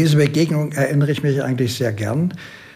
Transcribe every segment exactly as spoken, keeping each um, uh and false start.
diese Begegnung erinnere ich mich eigentlich sehr gern,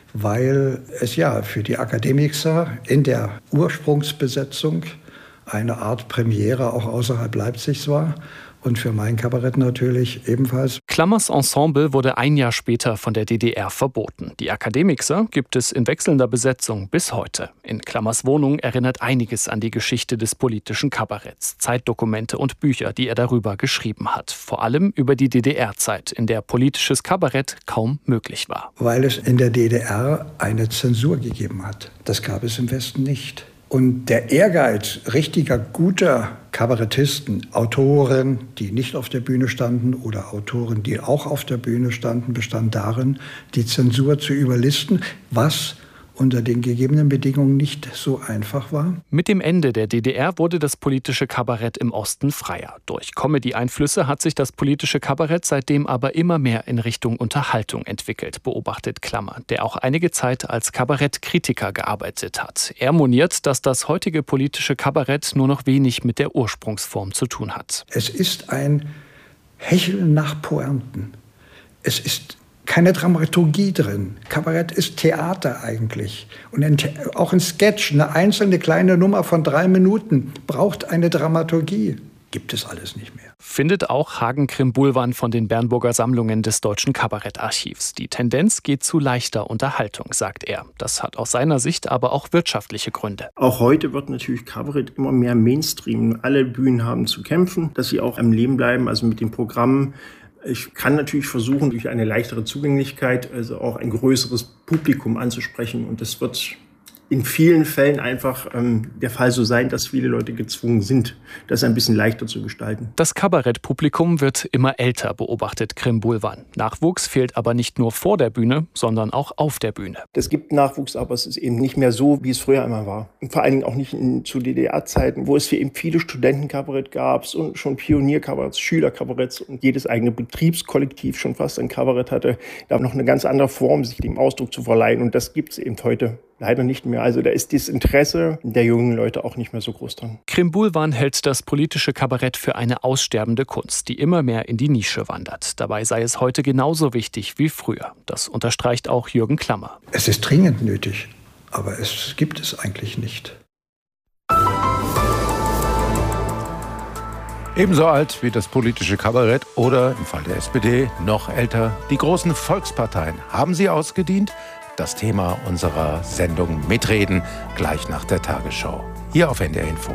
weil es ja für die Akademiker in der Ursprungsbesetzung eine Art Premiere auch außerhalb Leipzigs war. Und für mein Kabarett natürlich ebenfalls. Klammers Ensemble wurde ein Jahr später von der D D R verboten. Die Akademiker gibt es in wechselnder Besetzung bis heute. In Klammers Wohnung erinnert einiges an die Geschichte des politischen Kabaretts. Zeitdokumente und Bücher, die er darüber geschrieben hat. Vor allem über die D D R-Zeit, in der politisches Kabarett kaum möglich war. Weil es in der D D R eine Zensur gegeben hat. Das gab es im Westen nicht. Und der Ehrgeiz richtiger, guter Kabarettisten, Autoren, die nicht auf der Bühne standen oder Autoren, die auch auf der Bühne standen, bestand darin, die Zensur zu überlisten, was unter den gegebenen Bedingungen nicht so einfach war. Mit dem Ende der D D R wurde das politische Kabarett im Osten freier. Durch Comedy-Einflüsse hat sich das politische Kabarett seitdem aber immer mehr in Richtung Unterhaltung entwickelt, beobachtet Klammer, der auch einige Zeit als Kabarettkritiker gearbeitet hat. Er moniert, dass das heutige politische Kabarett nur noch wenig mit der Ursprungsform zu tun hat. Es ist ein Hecheln nach Pointen. Es ist keine Dramaturgie drin. Kabarett ist Theater eigentlich. Und ein, auch ein Sketch, eine einzelne kleine Nummer von drei Minuten, braucht eine Dramaturgie. Gibt es alles nicht mehr. Findet auch Hagen Krim-Bulwan von den Bernburger Sammlungen des Deutschen Kabarettarchivs. Die Tendenz geht zu leichter Unterhaltung, sagt er. Das hat aus seiner Sicht aber auch wirtschaftliche Gründe. Auch heute wird natürlich Kabarett immer mehr Mainstream. Alle Bühnen haben zu kämpfen, dass sie auch am Leben bleiben, also mit den Programmen. Ich kann natürlich versuchen, durch eine leichtere Zugänglichkeit also auch ein größeres Publikum anzusprechen. Und das wird in vielen Fällen einfach ähm, der Fall so sein, dass viele Leute gezwungen sind, das ein bisschen leichter zu gestalten. Das Kabarettpublikum wird immer älter, beobachtet Krim-Bulwan. Nachwuchs fehlt aber nicht nur vor der Bühne, sondern auch auf der Bühne. Es gibt Nachwuchs, aber es ist eben nicht mehr so, wie es früher einmal war. Und vor allen Dingen auch nicht in, zu D D R-Zeiten, wo es hier eben viele Studentenkabarett gab und schon Pionierkabaretts, Schülerkabaretts und jedes eigene Betriebskollektiv schon fast ein Kabarett hatte, da noch eine ganz andere Form, sich dem Ausdruck zu verleihen. Und das gibt es eben heute leider nicht mehr. Also da ist das Interesse der jungen Leute auch nicht mehr so groß dran. Krim-Bulwan hält das politische Kabarett für eine aussterbende Kunst, die immer mehr in die Nische wandert. Dabei sei es heute genauso wichtig wie früher. Das unterstreicht auch Jürgen Klammer. Es ist dringend nötig, aber es gibt es eigentlich nicht. Ebenso alt wie das politische Kabarett oder im Fall der S P D noch älter. Die großen Volksparteien. Haben sie ausgedient? Das Thema unserer Sendung Mitreden gleich nach der Tagesschau. Hier auf N D R Info.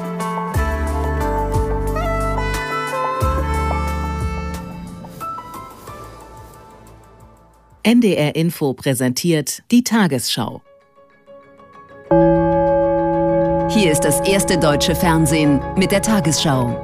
N D R Info präsentiert die Tagesschau. Hier ist das erste deutsche Fernsehen mit der Tagesschau.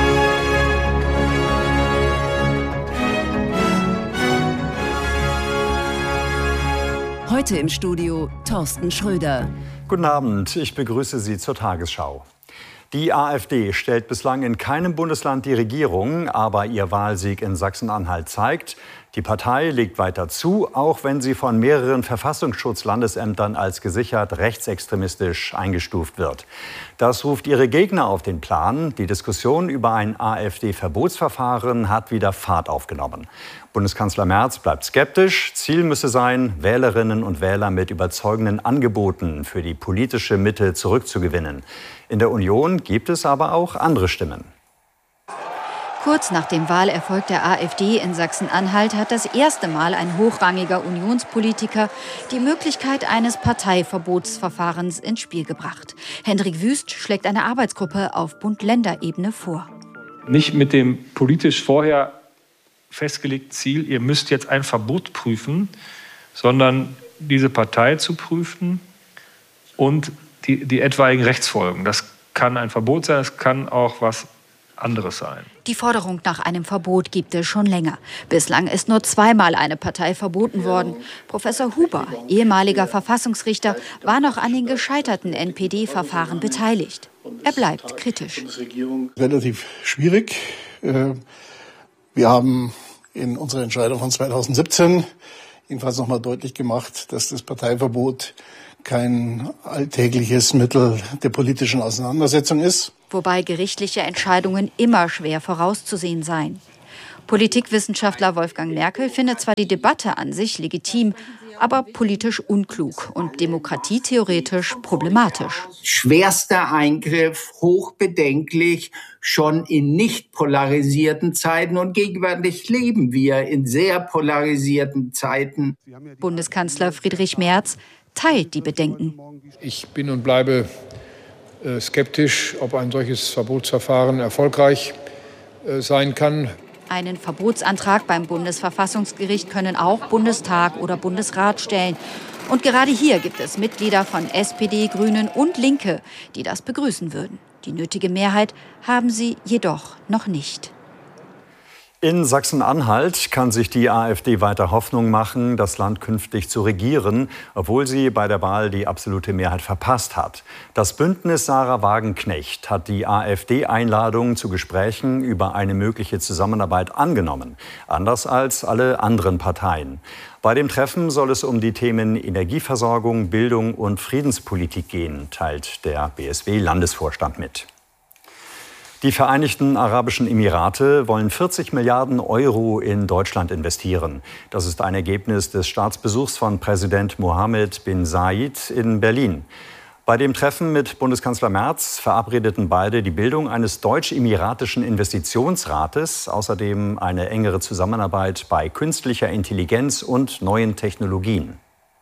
Heute im Studio Thorsten Schröder. Guten Abend, ich begrüße Sie zur Tagesschau. Die AfD stellt bislang in keinem Bundesland die Regierung, aber ihr Wahlsieg in Sachsen-Anhalt zeigt, die Partei legt weiter zu, auch wenn sie von mehreren Verfassungsschutzlandesämtern als gesichert rechtsextremistisch eingestuft wird. Das ruft ihre Gegner auf den Plan. Die Diskussion über ein AfD-Verbotsverfahren hat wieder Fahrt aufgenommen. Bundeskanzler Merz bleibt skeptisch. Ziel müsse sein, Wählerinnen und Wähler mit überzeugenden Angeboten für die politische Mitte zurückzugewinnen. In der Union gibt es aber auch andere Stimmen. Kurz nach dem Wahlerfolg der AfD in Sachsen-Anhalt hat das erste Mal ein hochrangiger Unionspolitiker die Möglichkeit eines Parteiverbotsverfahrens ins Spiel gebracht. Hendrik Wüst schlägt eine Arbeitsgruppe auf Bund-Länder-Ebene vor. Nicht mit dem politisch vorher festgelegten Ziel, ihr müsst jetzt ein Verbot prüfen, sondern diese Partei zu prüfen und die, die etwaigen Rechtsfolgen. Das kann ein Verbot sein, es kann auch was anderes sein. Die Forderung nach einem Verbot gibt es schon länger. Bislang ist nur zweimal eine Partei verboten worden. Professor Huber, ehemaliger Verfassungsrichter, war noch an den gescheiterten N P D-Verfahren beteiligt. Er bleibt kritisch. Relativ schwierig. Wir haben in unserer Entscheidung von zweitausendsiebzehn jedenfalls noch mal deutlich gemacht, dass das Parteiverbot kein alltägliches Mittel der politischen Auseinandersetzung ist. Wobei gerichtliche Entscheidungen immer schwer vorauszusehen seien. Politikwissenschaftler Wolfgang Merkel findet zwar die Debatte an sich legitim, aber politisch unklug und demokratietheoretisch problematisch. Schwerster Eingriff, hochbedenklich, schon in nicht polarisierten Zeiten. Und gegenwärtig leben wir in sehr polarisierten Zeiten. Bundeskanzler Friedrich Merz teilt die Bedenken. Ich bin und bleibe äh, skeptisch, ob ein solches Verbotsverfahren erfolgreich äh, sein kann. Einen Verbotsantrag beim Bundesverfassungsgericht können auch Bundestag oder Bundesrat stellen. Und gerade hier gibt es Mitglieder von S P D, Grünen und Linke, die das begrüßen würden. Die nötige Mehrheit haben sie jedoch noch nicht. In Sachsen-Anhalt kann sich die AfD weiter Hoffnung machen, das Land künftig zu regieren, obwohl sie bei der Wahl die absolute Mehrheit verpasst hat. Das Bündnis Sarah Wagenknecht hat die AfD-Einladung zu Gesprächen über eine mögliche Zusammenarbeit angenommen, anders als alle anderen Parteien. Bei dem Treffen soll es um die Themen Energieversorgung, Bildung und Friedenspolitik gehen, teilt der B S W-Landesvorstand mit. Die Vereinigten Arabischen Emirate wollen vierzig Milliarden Euro in Deutschland investieren. Das ist ein Ergebnis des Staatsbesuchs von Präsident Mohammed bin Zayed in Berlin. Bei dem Treffen mit Bundeskanzler Merz verabredeten beide die Bildung eines deutsch-emiratischen Investitionsrates, außerdem eine engere Zusammenarbeit bei künstlicher Intelligenz und neuen Technologien.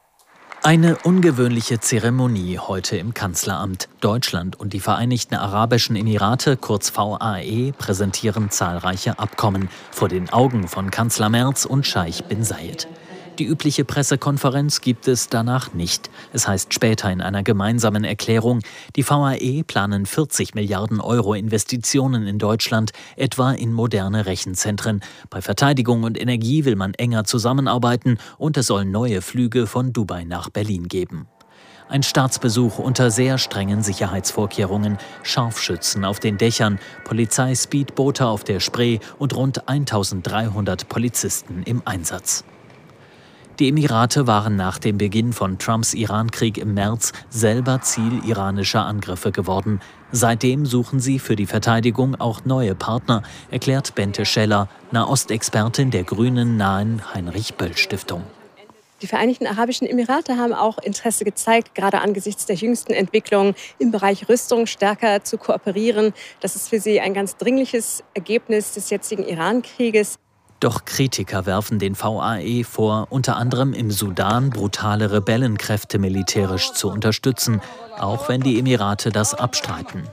Eine ungewöhnliche Zeremonie heute im Kanzleramt. Deutschland und die Vereinigten Arabischen Emirate, kurz V A E, präsentieren zahlreiche Abkommen vor den Augen von Kanzler Merz und Scheich bin Zayed. Die übliche Pressekonferenz gibt es danach nicht. Es heißt später in einer gemeinsamen Erklärung, die V A E planen vierzig Milliarden Euro Investitionen in Deutschland, etwa in moderne Rechenzentren. Bei Verteidigung und Energie will man enger zusammenarbeiten und es soll neue Flüge von Dubai nach Berlin geben. Ein Staatsbesuch unter sehr strengen Sicherheitsvorkehrungen, Scharfschützen auf den Dächern, Polizeispeedboote auf der Spree und rund eintausenddreihundert Polizisten im Einsatz. Die Emirate waren nach dem Beginn von Trumps Irankrieg im März selber Ziel iranischer Angriffe geworden. Seitdem suchen sie für die Verteidigung auch neue Partner, erklärt Bente Scheller, Nahostexpertin der Grünen nahen Heinrich-Böll-Stiftung. Die Vereinigten Arabischen Emirate haben auch Interesse gezeigt, gerade angesichts der jüngsten Entwicklungen im Bereich Rüstung stärker zu kooperieren. Das ist für sie ein ganz dringliches Ergebnis des jetzigen Iran-Krieges. Doch Kritiker werfen den V A E vor, unter anderem im Sudan brutale Rebellenkräfte militärisch zu unterstützen, auch wenn die Emirate das abstreiten.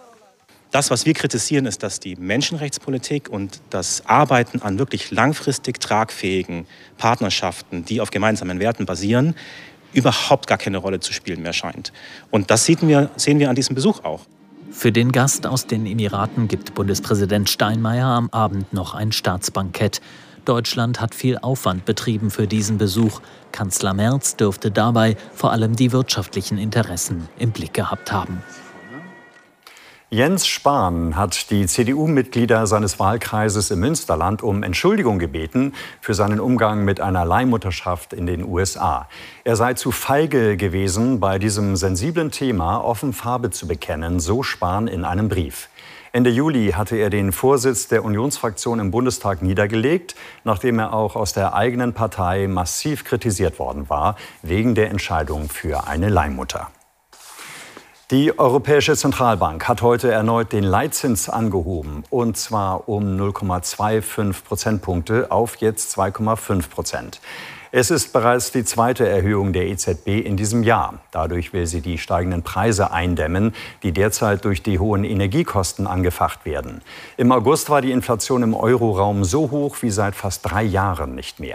Das, was wir kritisieren, ist, dass die Menschenrechtspolitik und das Arbeiten an wirklich langfristig tragfähigen Partnerschaften, die auf gemeinsamen Werten basieren, überhaupt gar keine Rolle zu spielen mehr scheint. Und das sehen wir, sehen wir an diesem Besuch auch. Für den Gast aus den Emiraten gibt Bundespräsident Steinmeier am Abend noch ein Staatsbankett. Deutschland hat viel Aufwand betrieben für diesen Besuch. Kanzler Merz dürfte dabei vor allem die wirtschaftlichen Interessen im Blick gehabt haben. Jens Spahn hat die C D U-Mitglieder seines Wahlkreises im Münsterland um Entschuldigung gebeten für seinen Umgang mit einer Leihmutterschaft in den U S A. Er sei zu feige gewesen, bei diesem sensiblen Thema offen Farbe zu bekennen, so Spahn in einem Brief. Ende Juli hatte er den Vorsitz der Unionsfraktion im Bundestag niedergelegt, nachdem er auch aus der eigenen Partei massiv kritisiert worden war, wegen der Entscheidung für eine Leihmutter. Die Europäische Zentralbank hat heute erneut den Leitzins angehoben, und zwar um null Komma fünfundzwanzig Prozentpunkte auf jetzt zwei Komma fünf Prozent. Es ist bereits die zweite Erhöhung der E Z B in diesem Jahr. Dadurch will sie die steigenden Preise eindämmen, die derzeit durch die hohen Energiekosten angefacht werden. Im August war die Inflation im Euroraum so hoch wie seit fast drei Jahren nicht mehr.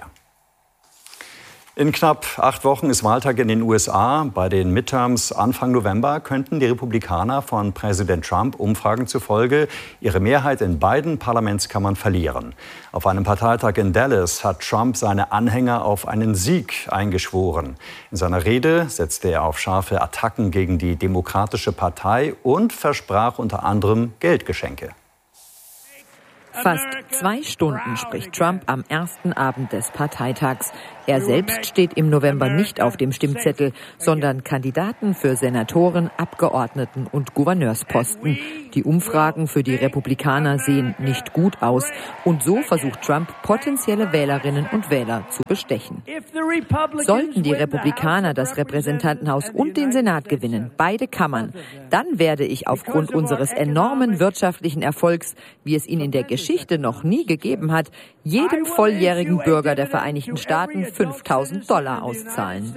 In knapp acht Wochen ist Wahltag in den U S A. Bei den Midterms Anfang November könnten die Republikaner von Präsident Trump Umfragen zufolge ihre Mehrheit in beiden Parlamentskammern verlieren. Auf einem Parteitag in Dallas hat Trump seine Anhänger auf einen Sieg eingeschworen. In seiner Rede setzte er auf scharfe Attacken gegen die Demokratische Partei und versprach unter anderem Geldgeschenke. Fast zwei Stunden spricht Trump am ersten Abend des Parteitags. Er selbst steht im November nicht auf dem Stimmzettel, sondern Kandidaten für Senatoren, Abgeordneten und Gouverneursposten. Die Umfragen für die Republikaner sehen nicht gut aus. Und so versucht Trump, potenzielle Wählerinnen und Wähler zu bestechen. Sollten die Republikaner das Repräsentantenhaus und den Senat gewinnen, beide Kammern, dann werde ich aufgrund unseres enormen wirtschaftlichen Erfolgs, wie es ihn in der Geschichte noch nie gegeben hat, jedem volljährigen Bürger der Vereinigten Staaten fünftausend Dollar auszahlen.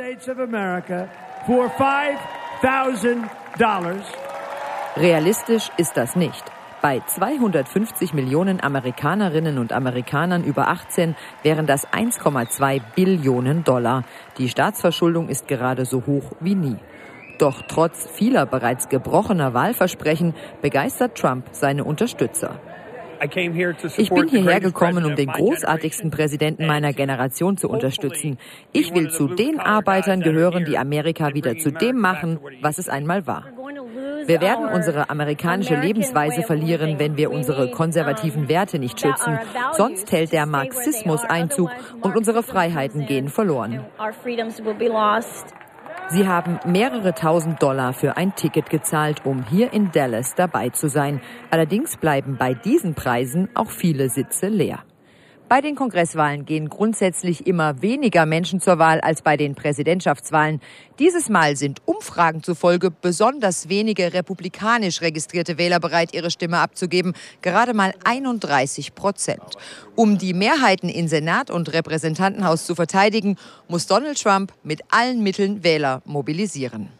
Realistisch ist das nicht. Bei zweihundertfünfzig Millionen Amerikanerinnen und Amerikanern über achtzehn wären das eins Komma zwei Billionen Dollar. Die Staatsverschuldung ist gerade so hoch wie nie. Doch trotz vieler bereits gebrochener Wahlversprechen begeistert Trump seine Unterstützer. Ich bin hierher gekommen, um den großartigsten Präsidenten meiner Generation zu unterstützen. Ich will zu den Arbeitern gehören, die Amerika wieder zu dem machen, was es einmal war. Wir werden unsere amerikanische Lebensweise verlieren, wenn wir unsere konservativen Werte nicht schützen. Sonst hält der Marxismus Einzug und unsere Freiheiten gehen verloren. Sie haben mehrere tausend Dollar für ein Ticket gezahlt, um hier in Dallas dabei zu sein. Allerdings bleiben bei diesen Preisen auch viele Sitze leer. Bei den Kongresswahlen gehen grundsätzlich immer weniger Menschen zur Wahl als bei den Präsidentschaftswahlen. Dieses Mal sind Umfragen zufolge besonders wenige republikanisch registrierte Wähler bereit, ihre Stimme abzugeben. Gerade mal einunddreißig Prozent. Um die Mehrheiten in Senat und Repräsentantenhaus zu verteidigen, muss Donald Trump mit allen Mitteln Wähler mobilisieren.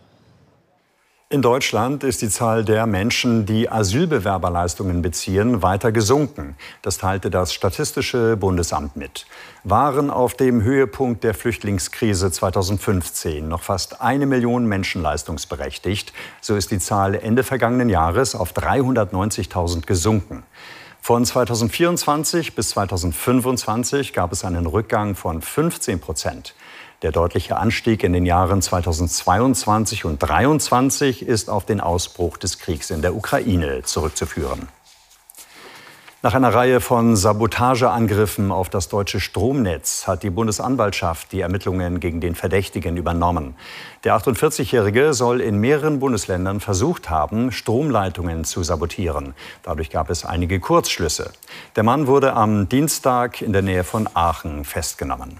In Deutschland ist die Zahl der Menschen, die Asylbewerberleistungen beziehen, weiter gesunken. Das teilte das Statistische Bundesamt mit. Waren auf dem Höhepunkt der Flüchtlingskrise zweitausendfünfzehn noch fast eine Million Menschen leistungsberechtigt, so ist die Zahl Ende vergangenen Jahres auf dreihundertneunzigtausend gesunken. Von zweitausendvierundzwanzig bis zweitausendfünfundzwanzig gab es einen Rückgang von fünfzehn Prozent. Der deutliche Anstieg in den Jahren zweitausendzweiundzwanzig und zweitausenddreiundzwanzig ist auf den Ausbruch des Kriegs in der Ukraine zurückzuführen. Nach einer Reihe von Sabotageangriffen auf das deutsche Stromnetz hat die Bundesanwaltschaft die Ermittlungen gegen den Verdächtigen übernommen. Der achtundvierzigjährige soll in mehreren Bundesländern versucht haben, Stromleitungen zu sabotieren. Dadurch gab es einige Kurzschlüsse. Der Mann wurde am Dienstag in der Nähe von Aachen festgenommen.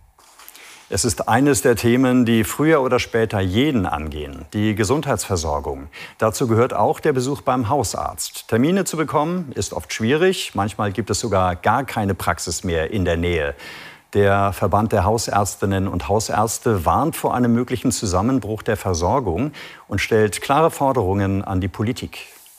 Es ist eines der Themen, die früher oder später jeden angehen, die Gesundheitsversorgung. Dazu gehört auch der Besuch beim Hausarzt. Termine zu bekommen ist oft schwierig, manchmal gibt es sogar gar keine Praxis mehr in der Nähe. Der Verband der Hausärztinnen und Hausärzte warnt vor einem möglichen Zusammenbruch der Versorgung und stellt klare Forderungen an die Politik.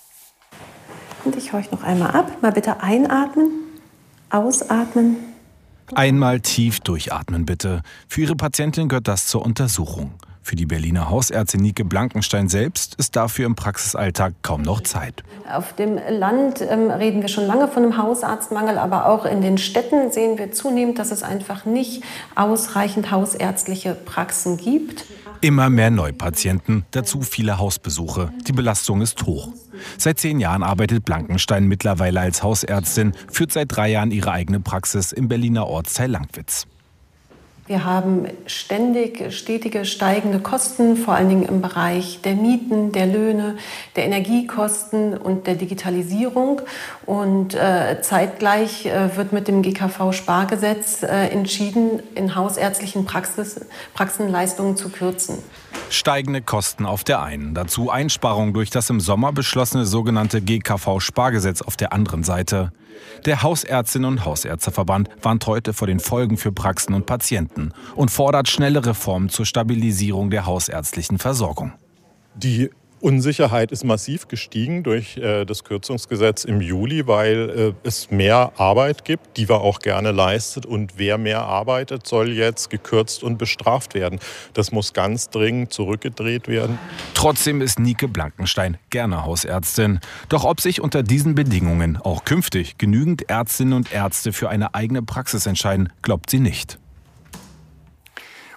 Und ich horche noch einmal ab. Mal bitte einatmen, ausatmen. Einmal tief durchatmen, bitte. Für Ihre Patientin gehört das zur Untersuchung. Für die Berliner Hausärztin Nike Blankenstein selbst ist dafür im Praxisalltag kaum noch Zeit. Auf dem Land ähm, reden wir schon lange von einem Hausarztmangel, aber auch in den Städten sehen wir zunehmend, dass es einfach nicht ausreichend hausärztliche Praxen gibt. Immer mehr Neupatienten, dazu viele Hausbesuche. Die Belastung ist hoch. Seit zehn Jahren arbeitet Blankenstein mittlerweile als Hausärztin, führt seit drei Jahren ihre eigene Praxis im Berliner Ortsteil Langwitz. Wir haben ständig stetige steigende Kosten, vor allen Dingen im Bereich der Mieten, der Löhne, der Energiekosten und der Digitalisierung. Und äh, zeitgleich äh, wird mit dem G K V-Spargesetz äh, entschieden, in hausärztlichen Praxis, Praxen Leistungen zu kürzen. Steigende Kosten auf der einen, dazu Einsparungen durch das im Sommer beschlossene sogenannte G K V-Spargesetz auf der anderen Seite. Der Hausärztinnen- und Hausärzteverband warnt heute vor den Folgen für Praxen und Patienten und fordert schnelle Reformen zur Stabilisierung der hausärztlichen Versorgung. Die Unsicherheit ist massiv gestiegen durch äh, das Kürzungsgesetz im Juli, weil äh, es mehr Arbeit gibt, die wir auch gerne leistet. Und wer mehr arbeitet, soll jetzt gekürzt und bestraft werden. Das muss ganz dringend zurückgedreht werden. Trotzdem ist Nike Blankenstein gerne Hausärztin. Doch ob sich unter diesen Bedingungen auch künftig genügend Ärztinnen und Ärzte für eine eigene Praxis entscheiden, glaubt sie nicht.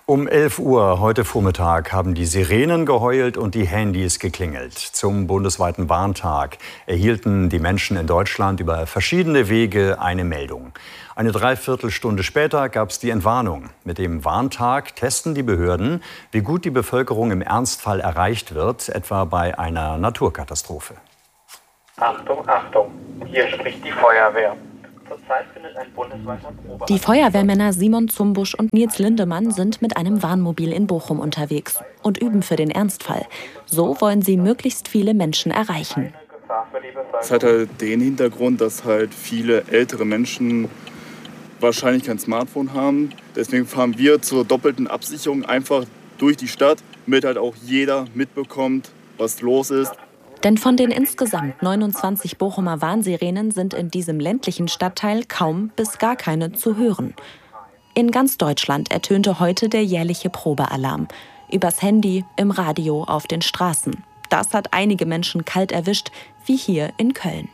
Um elf Uhr heute Vormittag haben die Sirenen geheult und die Handys geklingelt. Zum bundesweiten Warntag erhielten die Menschen in Deutschland über verschiedene Wege eine Meldung. Eine Dreiviertelstunde später gab es die Entwarnung. Mit dem Warntag testen die Behörden, wie gut die Bevölkerung im Ernstfall erreicht wird, etwa bei einer Naturkatastrophe. Achtung, Achtung, hier spricht die Feuerwehr. Zurzeit findet ein bundesweiter Probe. Die Feuerwehrmänner Simon Zumbusch und Nils Lindemann sind mit einem Warnmobil in Bochum unterwegs und üben für den Ernstfall. So wollen sie möglichst viele Menschen erreichen. Es hat halt den Hintergrund, dass halt viele ältere Menschen wahrscheinlich kein Smartphone haben. Deswegen fahren wir zur doppelten Absicherung einfach durch die Stadt, damit halt auch jeder mitbekommt, was los ist. Denn von den insgesamt neunundzwanzig Bochumer Warnsirenen sind in diesem ländlichen Stadtteil kaum bis gar keine zu hören. In ganz Deutschland ertönte heute der jährliche Probealarm. Übers Handy, im Radio, auf den Straßen. Das hat einige Menschen kalt erwischt, wie hier in Köln.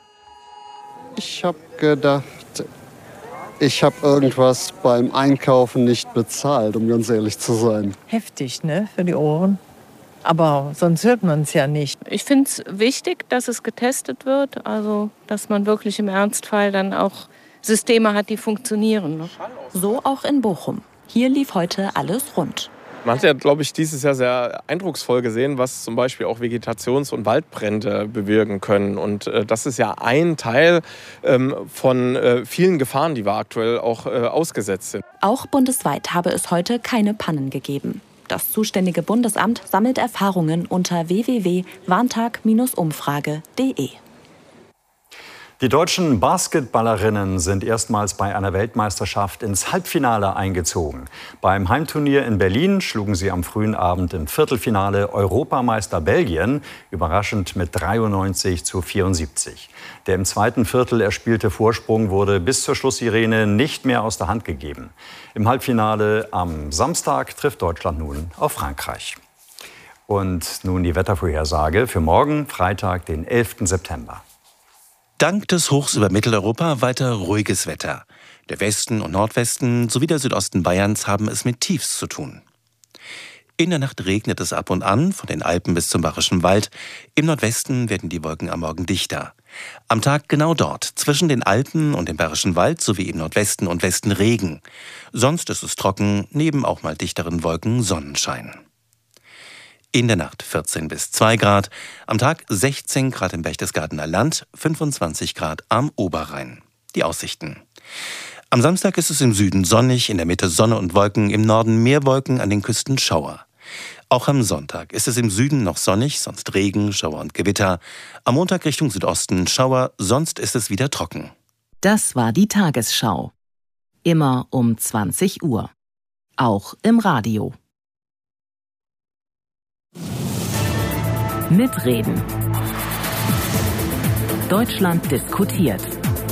Ich habe gedacht, ich habe irgendwas beim Einkaufen nicht bezahlt, um ganz ehrlich zu sein. Heftig, ne, für die Ohren. Aber sonst hört man es ja nicht. Ich finde es wichtig, dass es getestet wird, also dass man wirklich im Ernstfall dann auch Systeme hat, die funktionieren. Ne? So auch in Bochum. Hier lief heute alles rund. Man hat ja, glaube ich, dieses Jahr sehr eindrucksvoll gesehen, was zum Beispiel auch Vegetations- und Waldbrände bewirken können. Und äh, das ist ja ein Teil ähm, von äh, vielen Gefahren, die wir aktuell auch äh, ausgesetzt sind. Auch bundesweit habe es heute keine Pannen gegeben. Das zuständige Bundesamt sammelt Erfahrungen unter w w w punkt warntag Bindestrich umfrage punkt de. Die deutschen Basketballerinnen sind erstmals bei einer Weltmeisterschaft ins Halbfinale eingezogen. Beim Heimturnier in Berlin schlugen sie am frühen Abend im Viertelfinale Europameister Belgien, überraschend mit dreiundneunzig zu vierundsiebzig. Der im zweiten Viertel erspielte Vorsprung wurde bis zur Schlusssirene nicht mehr aus der Hand gegeben. Im Halbfinale am Samstag trifft Deutschland nun auf Frankreich. Und nun die Wettervorhersage für morgen, Freitag, den elften September. Dank des Hochs über Mitteleuropa weiter ruhiges Wetter. Der Westen und Nordwesten sowie der Südosten Bayerns haben es mit Tiefs zu tun. In der Nacht regnet es ab und an, von den Alpen bis zum Bayerischen Wald. Im Nordwesten werden die Wolken am Morgen dichter. Am Tag genau dort, zwischen den Alpen und dem Bayerischen Wald sowie im Nordwesten und Westen Regen. Sonst ist es trocken, neben auch mal dichteren Wolken Sonnenschein. In der Nacht vierzehn bis zwei Grad, am Tag sechzehn Grad im Berchtesgadener Land, fünfundzwanzig Grad am Oberrhein. Die Aussichten. Am Samstag ist es im Süden sonnig, in der Mitte Sonne und Wolken, im Norden mehr Wolken, an den Küsten Schauer. Auch am Sonntag ist es im Süden noch sonnig, sonst Regen, Schauer und Gewitter. Am Montag Richtung Südosten Schauer, sonst ist es wieder trocken. Das war die Tagesschau. Immer um zwanzig Uhr. Auch im Radio. Mitreden. Deutschland diskutiert.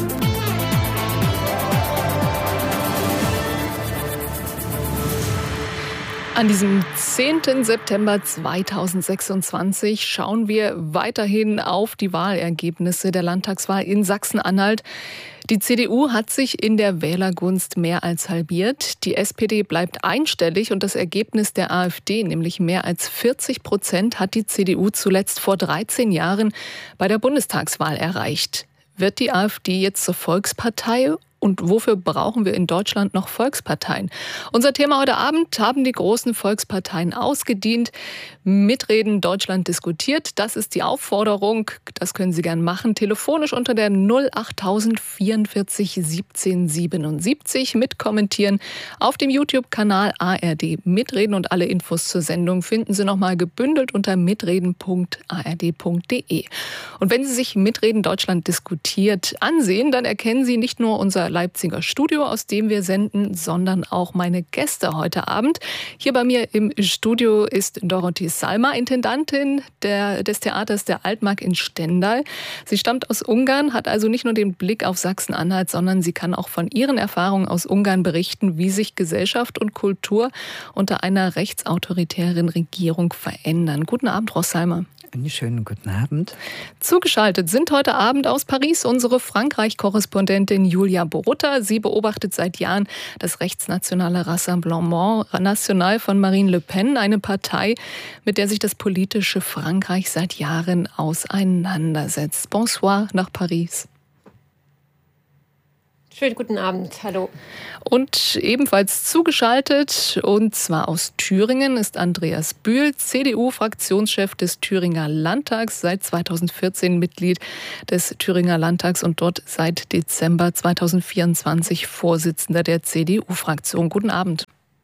An diesem zehnten September zweitausendsechsundzwanzig schauen wir weiterhin auf die Wahlergebnisse der Landtagswahl in Sachsen-Anhalt. Die C D U hat sich in der Wählergunst mehr als halbiert. Die S P D bleibt einstellig und das Ergebnis der AfD, nämlich mehr als vierzig Prozent, hat die C D U zuletzt vor dreizehn Jahren bei der Bundestagswahl erreicht. Wird die AfD jetzt zur Volkspartei? Und wofür brauchen wir in Deutschland noch Volksparteien? Unser Thema heute Abend: Haben die großen Volksparteien ausgedient? Mitreden, Deutschland diskutiert. Das ist die Aufforderung. Das können Sie gern machen. Telefonisch unter der null achttausend vierundvierzig siebzehn siebenundsiebzig. Mitkommentieren auf dem YouTube-Kanal A R D Mitreden. Und alle Infos zur Sendung finden Sie nochmal gebündelt unter mitreden punkt a r d punkt de. Und wenn Sie sich Mitreden, Deutschland diskutiert ansehen, dann erkennen Sie nicht nur unser Leipziger Studio, aus dem wir senden, sondern auch meine Gäste heute Abend. Hier bei mir im Studio ist Dorothee Salma, Intendantin der, des Theaters der Altmark in Stendal. Sie stammt aus Ungarn, hat also nicht nur den Blick auf Sachsen-Anhalt, sondern sie kann auch von ihren Erfahrungen aus Ungarn berichten, wie sich Gesellschaft und Kultur unter einer rechtsautoritären Regierung verändern. Guten Abend, Frau Salma. Einen schönen guten Abend. Zugeschaltet sind heute Abend aus Paris unsere Frankreich-Korrespondentin Julia Borutta. Sie beobachtet seit Jahren das rechtsnationale Rassemblement National von Marine Le Pen, eine Partei, mit der sich das politische Frankreich seit Jahren auseinandersetzt. Bonsoir nach Paris. Schönen guten Abend, hallo. Und ebenfalls zugeschaltet, und zwar aus Thüringen, ist Andreas Bühl, C D U-Fraktionschef des Thüringer Landtags, seit zweitausendvierzehn Mitglied des Thüringer Landtags und dort seit Dezember zweitausendvierundzwanzig Vorsitzender der C D U-Fraktion. Guten Abend.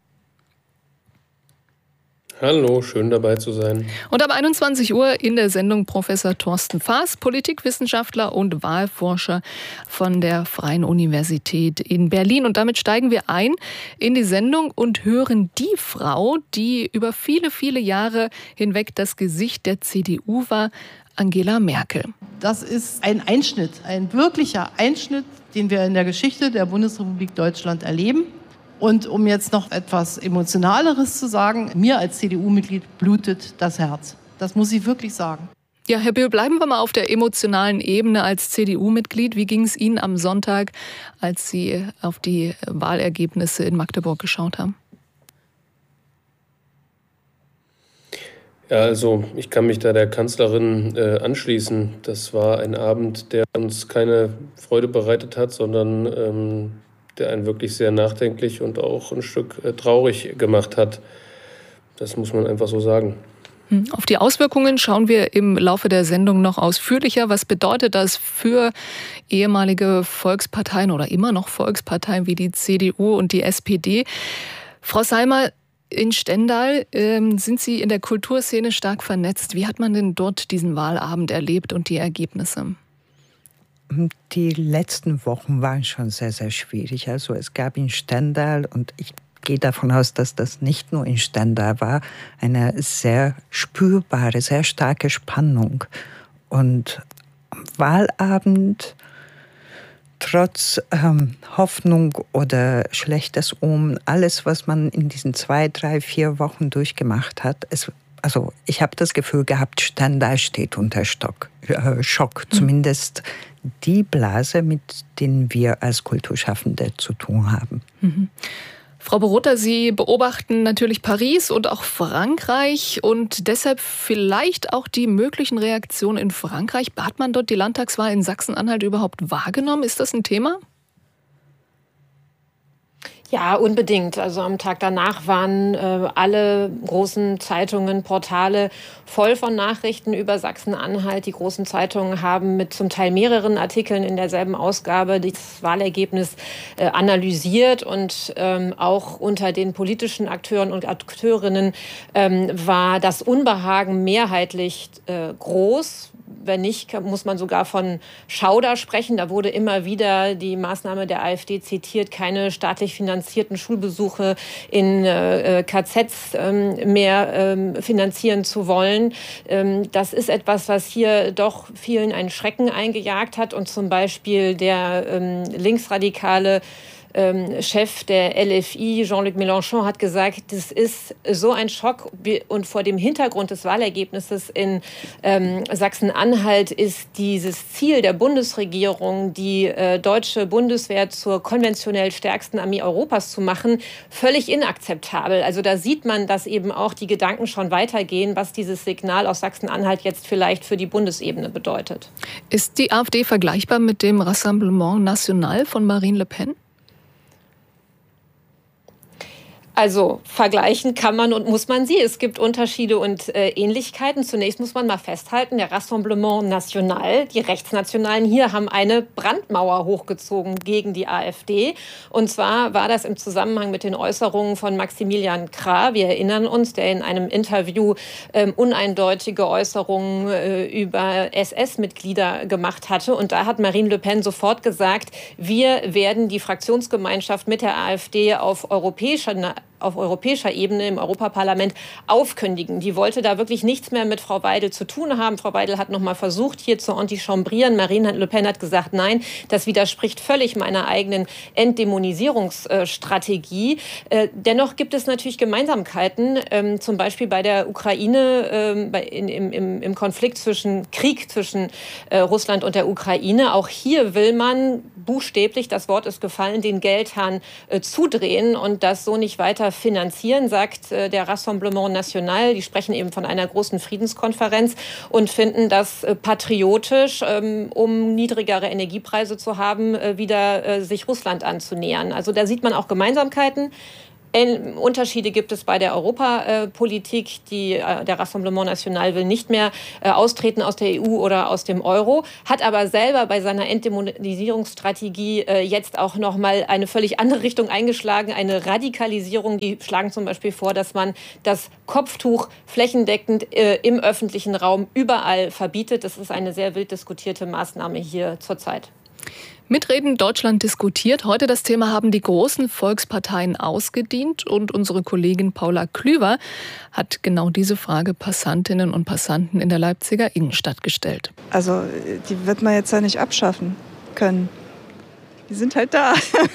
Hallo, schön dabei zu sein. Und ab einundzwanzig Uhr in der Sendung Professor Thorsten Faas, Politikwissenschaftler und Wahlforscher von der Freien Universität in Berlin. Und damit steigen wir ein in die Sendung und hören die Frau, die über viele, viele Jahre hinweg das Gesicht der C D U war, Angela Merkel. Das ist ein Einschnitt, ein wirklicher Einschnitt, den wir in der Geschichte der Bundesrepublik Deutschland erleben. Und um jetzt noch etwas Emotionaleres zu sagen, mir als C D U-Mitglied blutet das Herz. Das muss ich wirklich sagen. Ja, Herr Bühl, bleiben wir mal auf der emotionalen Ebene als C D U-Mitglied. Wie ging es Ihnen am Sonntag, als Sie auf die Wahlergebnisse in Magdeburg geschaut haben? Ja, also ich kann mich da der Kanzlerin äh, anschließen. Das war ein Abend, der uns keine Freude bereitet hat, sondern ähm, der einen wirklich sehr nachdenklich und auch ein Stück äh, traurig gemacht hat. Das muss man einfach so sagen. Auf die Auswirkungen schauen wir im Laufe der Sendung noch ausführlicher. Was bedeutet das für ehemalige Volksparteien oder immer noch Volksparteien wie die C D U und die S P D? Frau Salmer, in Stendal äh, sind Sie in der Kulturszene stark vernetzt. Wie hat man denn dort diesen Wahlabend erlebt und die Ergebnisse? Die letzten Wochen waren schon sehr, sehr schwierig. Also es gab in Stendal, und ich gehe davon aus, dass das nicht nur in Stendal war, eine sehr spürbare, sehr starke Spannung. Und am Wahlabend, trotz ähm, Hoffnung oder schlechtes Omen, alles, was man in diesen zwei, drei, vier Wochen durchgemacht hat, es Also ich habe das Gefühl gehabt, Stendal steht unter Stock, äh, Schock. Mhm. Zumindest die Blase, mit denen wir als Kulturschaffende zu tun haben. Mhm. Frau Borutta, Sie beobachten natürlich Paris und auch Frankreich und deshalb vielleicht auch die möglichen Reaktionen in Frankreich. Hat man dort die Landtagswahl in Sachsen-Anhalt überhaupt wahrgenommen? Ist das ein Thema? Ja, unbedingt. Also am Tag danach waren äh, alle großen Zeitungen, Portale voll von Nachrichten über Sachsen-Anhalt. Die großen Zeitungen haben mit zum Teil mehreren Artikeln in derselben Ausgabe das Wahlergebnis äh, analysiert. Und ähm, auch unter den politischen Akteuren und Akteurinnen ähm, war das Unbehagen mehrheitlich äh, groß. Wenn nicht, muss man sogar von Schauder sprechen. Da wurde immer wieder die Maßnahme der AfD zitiert, keine staatlich finanzierten Schulbesuche in äh, K Zs ähm, mehr ähm, finanzieren zu wollen. Ähm, das ist etwas, was hier doch vielen einen Schrecken eingejagt hat. Und zum Beispiel der ähm, linksradikale Chef der L F I, Jean-Luc Mélenchon, hat gesagt, das ist so ein Schock. Und vor dem Hintergrund des Wahlergebnisses in ähm, Sachsen-Anhalt ist dieses Ziel der Bundesregierung, die äh, deutsche Bundeswehr zur konventionell stärksten Armee Europas zu machen, völlig inakzeptabel. Also da sieht man, dass eben auch die Gedanken schon weitergehen, was dieses Signal aus Sachsen-Anhalt jetzt vielleicht für die Bundesebene bedeutet. Ist die AfD vergleichbar mit dem Rassemblement National von Marine Le Pen? Also vergleichen kann man und muss man sie. Es gibt Unterschiede und äh, Ähnlichkeiten. Zunächst muss man mal festhalten, der Rassemblement National, die Rechtsnationalen hier haben eine Brandmauer hochgezogen gegen die AfD. Und zwar war das im Zusammenhang mit den Äußerungen von Maximilian Krah. Wir erinnern uns, der in einem Interview ähm, uneindeutige Äußerungen äh, über S S-Mitglieder gemacht hatte. Und da hat Marine Le Pen sofort gesagt, wir werden die Fraktionsgemeinschaft mit der AfD auf europäischer auf europäischer Ebene im Europaparlament aufkündigen. Die wollte da wirklich nichts mehr mit Frau Weidel zu tun haben. Frau Weidel hat noch mal versucht, hier zu antichambrieren. Marine Le Pen hat gesagt, nein, das widerspricht völlig meiner eigenen Entdämonisierungsstrategie. Äh, dennoch gibt es natürlich Gemeinsamkeiten, ähm, zum Beispiel bei der Ukraine, ähm, bei, in, im, im, im Konflikt zwischen Krieg zwischen äh, Russland und der Ukraine. Auch hier will man buchstäblich, das Wort ist gefallen, den Geldhahn äh, zudrehen und das so nicht weiter finanzieren, sagt äh, der Rassemblement National. Die sprechen eben von einer großen Friedenskonferenz und finden das äh, patriotisch, ähm, um niedrigere Energiepreise zu haben, äh, wieder äh, sich Russland anzunähern. Also da sieht man auch Gemeinsamkeiten. Unterschiede gibt es bei der Europapolitik. Die, der Rassemblement National will nicht mehr austreten aus der E U oder aus dem Euro, hat aber selber bei seiner Entdämonisierungsstrategie jetzt auch noch mal eine völlig andere Richtung eingeschlagen, eine Radikalisierung. Die schlagen zum Beispiel vor, dass man das Kopftuch flächendeckend im öffentlichen Raum überall verbietet. Das ist eine sehr wild diskutierte Maßnahme hier zurzeit. Mitreden Deutschland diskutiert. Heute das Thema haben die großen Volksparteien ausgedient und unsere Kollegin Paula Klüver hat genau diese Frage Passantinnen und Passanten in der Leipziger Innenstadt gestellt. Also die wird man jetzt ja nicht abschaffen können. Die sind halt da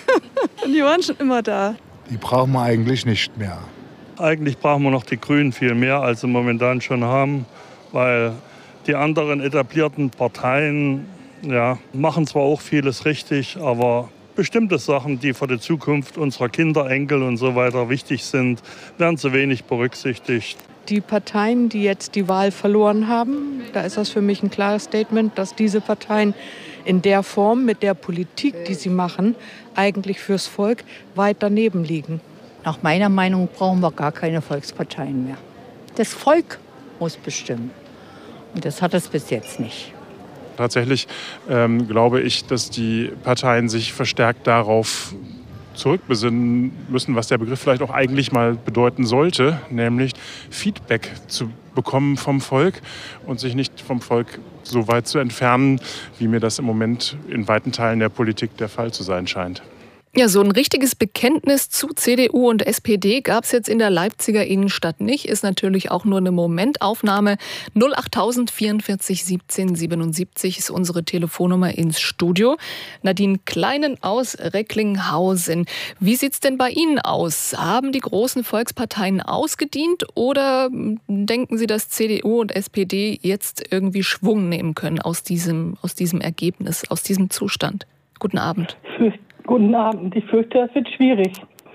und die waren schon immer da. Die brauchen wir eigentlich nicht mehr. Eigentlich brauchen wir noch die Grünen viel mehr, als sie momentan schon haben, weil die anderen etablierten Parteien ja, machen zwar auch vieles richtig, aber bestimmte Sachen, die für die Zukunft unserer Kinder, Enkel und so weiter wichtig sind, werden zu wenig berücksichtigt. Die Parteien, die jetzt die Wahl verloren haben, da ist das für mich ein klares Statement, dass diese Parteien in der Form, mit der Politik, die sie machen, eigentlich fürs Volk weit daneben liegen. Nach meiner Meinung brauchen wir gar keine Volksparteien mehr. Das Volk muss bestimmen. Und das hat es bis jetzt nicht. Tatsächlich ähm, glaube ich, dass die Parteien sich verstärkt darauf zurückbesinnen müssen, was der Begriff vielleicht auch eigentlich mal bedeuten sollte, nämlich Feedback zu bekommen vom Volk und sich nicht vom Volk so weit zu entfernen, wie mir das im Moment in weiten Teilen der Politik der Fall zu sein scheint. Ja, so ein richtiges Bekenntnis zu C D U und S P D gab es jetzt in der Leipziger Innenstadt nicht. Ist natürlich auch nur eine Momentaufnahme. null acht tausend vierundvierzig siebzehn siebenundsiebzig ist unsere Telefonnummer ins Studio. Nadine Kleinen aus Recklinghausen. Wie sieht's denn bei Ihnen aus? Haben die großen Volksparteien ausgedient oder denken Sie, dass C D U und S P D jetzt irgendwie Schwung nehmen können aus diesem, aus diesem Ergebnis, aus diesem Zustand? Guten Abend. Guten Abend. Ich fürchte, das wird schwierig,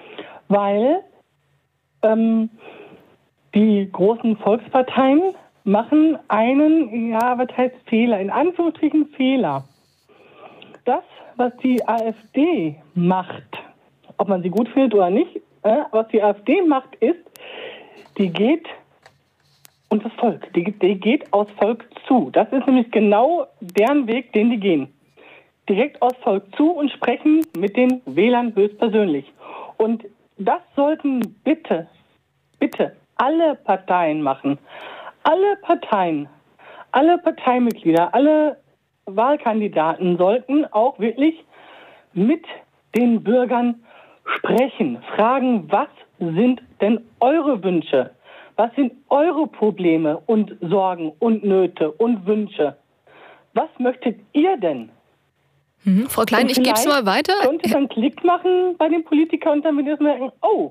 weil ähm, die großen Volksparteien machen einen, ja, was heißt Fehler, in Anführungsstrichen Fehler. Das, was die AfD macht, ob man sie gut findet oder nicht, äh, was die AfD macht, ist, die geht und das Volk, die, die geht aufs Volk zu. Das ist nämlich genau deren Weg, den die gehen. Direkt aufs Volk zu und sprechen mit den Wählern höchstpersönlich. Und das sollten bitte, bitte alle Parteien machen. Alle Parteien, alle Parteimitglieder, alle Wahlkandidaten sollten auch wirklich mit den Bürgern sprechen. Fragen, was sind denn eure Wünsche? Was sind eure Probleme und Sorgen und Nöte und Wünsche? Was möchtet ihr denn? Mhm. Frau Klein, ich gebe es mal weiter. Könnte man einen Klick machen bei den Politikern und dann wird es merken, oh,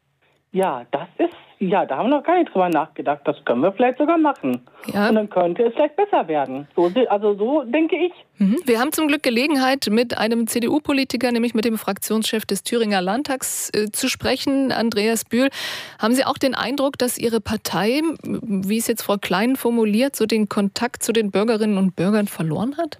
ja, das ist, ja, da haben wir noch gar nicht drüber nachgedacht. Das können wir vielleicht sogar machen. Ja. Und dann könnte es vielleicht besser werden. So, also so denke ich. Mhm. Wir haben zum Glück Gelegenheit, mit einem C D U-Politiker, nämlich mit dem Fraktionschef des Thüringer Landtags, äh, zu sprechen, Andreas Bühl. Haben Sie auch den Eindruck, dass Ihre Partei, wie es jetzt Frau Klein formuliert, so den Kontakt zu den Bürgerinnen und Bürgern verloren hat?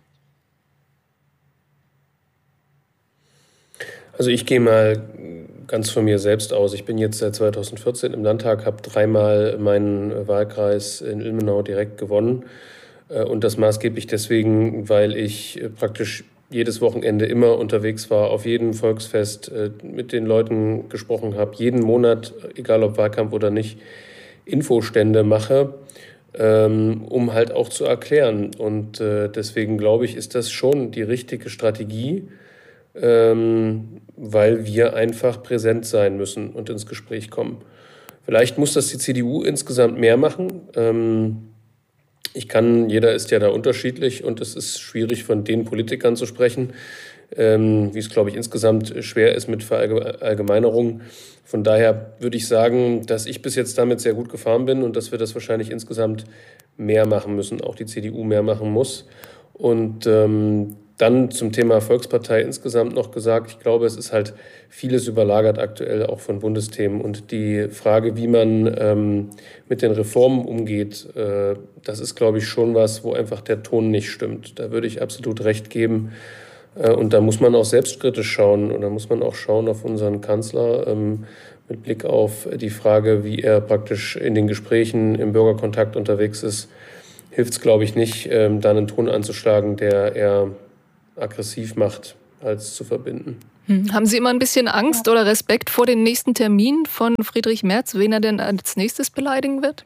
Also ich gehe mal ganz von mir selbst aus. Ich bin jetzt seit zweitausendvierzehn im Landtag, habe dreimal meinen Wahlkreis in Ilmenau direkt gewonnen. Und das maßgeblich deswegen, weil ich praktisch jedes Wochenende immer unterwegs war, auf jedem Volksfest mit den Leuten gesprochen habe, jeden Monat, egal ob Wahlkampf oder nicht, Infostände mache, um halt auch zu erklären. Und deswegen glaube ich, ist das schon die richtige Strategie, ähm, weil wir einfach präsent sein müssen und ins Gespräch kommen. Vielleicht muss das die C D U insgesamt mehr machen. Ähm, ich kann, jeder ist ja da unterschiedlich und es ist schwierig, von den Politikern zu sprechen, ähm, wie es, glaube ich, insgesamt schwer ist mit Verallgemeinerungen. Von daher würde ich sagen, dass ich bis jetzt damit sehr gut gefahren bin und dass wir das wahrscheinlich insgesamt mehr machen müssen, auch die C D U mehr machen muss. Und ähm, dann zum Thema Volkspartei insgesamt noch gesagt, ich glaube, es ist halt vieles überlagert aktuell auch von Bundesthemen. Und die Frage, wie man ähm, mit den Reformen umgeht, äh, das ist, glaube ich, schon was, wo einfach der Ton nicht stimmt. Da würde ich absolut recht geben. Äh, und da muss man auch selbstkritisch schauen. Und da muss man auch schauen auf unseren Kanzler ähm, mit Blick auf die Frage, wie er praktisch in den Gesprächen im Bürgerkontakt unterwegs ist. Hilft es, glaube ich, nicht, ähm, da einen Ton anzuschlagen, der eher aggressiv macht, als zu verbinden. Hm. Haben Sie immer ein bisschen Angst oder Respekt vor den nächsten Termin von Friedrich Merz, wen er denn als nächstes beleidigen wird?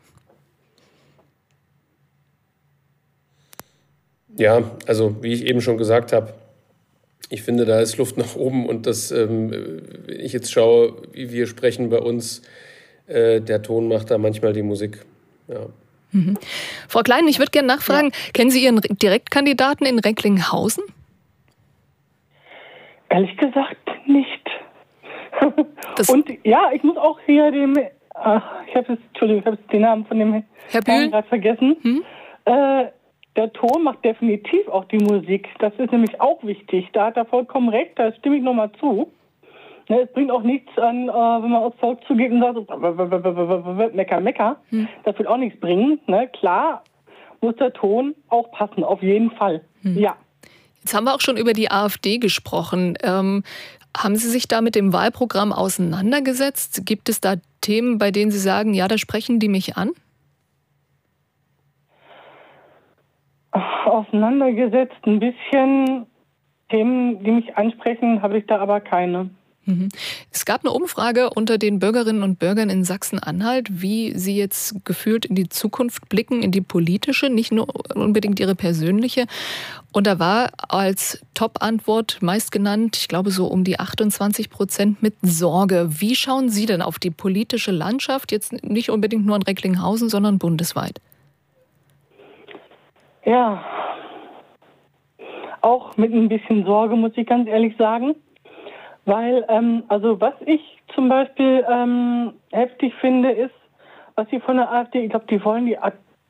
Ja, also wie ich eben schon gesagt habe, ich finde, da ist Luft nach oben und das, ähm, wenn ich jetzt schaue, wie wir sprechen bei uns, äh, der Ton macht da manchmal die Musik. Ja. Mhm. Frau Klein, ich würde gerne nachfragen, ja. Kennen Sie Ihren Direktkandidaten in Recklinghausen? Ehrlich gesagt nicht. Und ja, ich muss auch hier dem, äh, ich habe jetzt, Entschuldigung, ich habe jetzt den Namen von dem Herr Bühl gerade vergessen. Hm? Äh, der Ton macht definitiv auch die Musik. Das ist nämlich auch wichtig. Da hat er vollkommen recht, da stimme ich nochmal zu. Ne, es bringt auch nichts an, äh, wenn man aufs Volk zugeht und sagt, mecker, mecker. Hm. Das wird auch nichts bringen. Ne? Klar muss der Ton auch passen, auf jeden Fall. Hm. Ja. Jetzt haben wir auch schon über die AfD gesprochen. Ähm, haben Sie sich da mit dem Wahlprogramm auseinandergesetzt? Gibt es da Themen, bei denen Sie sagen, ja, da sprechen die mich an? Auseinandergesetzt ein bisschen. Themen, die mich ansprechen, habe ich da aber keine. Es gab eine Umfrage unter den Bürgerinnen und Bürgern in Sachsen-Anhalt, wie sie jetzt gefühlt in die Zukunft blicken, in die politische, nicht nur unbedingt ihre persönliche. Und da war als Top-Antwort meist genannt, ich glaube so um die achtundzwanzig Prozent mit Sorge. Wie schauen Sie denn auf die politische Landschaft, jetzt nicht unbedingt nur in Recklinghausen, sondern bundesweit? Ja, auch mit ein bisschen Sorge, muss ich ganz ehrlich sagen. Weil, ähm, also was ich zum Beispiel ähm, heftig finde, ist, was sie von der AfD, ich glaube, die wollen die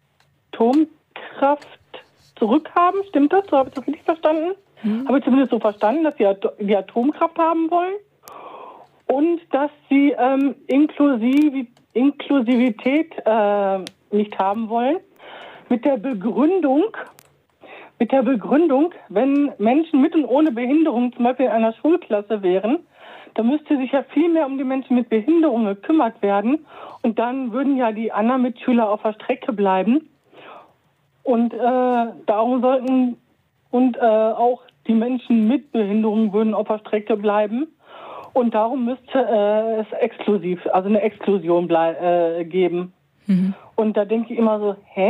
Atomkraft zurückhaben. Stimmt das? So habe ich das richtig verstanden? Mhm. Habe ich zumindest so verstanden, dass sie At- die Atomkraft haben wollen. Und dass sie ähm, Inklusiv- Inklusivität äh, nicht haben wollen. Mit der Begründung, Mit der Begründung, wenn Menschen mit und ohne Behinderung zum Beispiel in einer Schulklasse wären, dann müsste sich ja viel mehr um die Menschen mit Behinderung gekümmert werden. Und dann würden ja die anderen Mitschüler auf der Strecke bleiben. Und äh, darum sollten und äh, auch die Menschen mit Behinderung würden auf der Strecke bleiben. Und darum müsste äh, es exklusiv, also eine Exklusion blei- äh, geben. Mhm. Und da denke ich immer so, hä?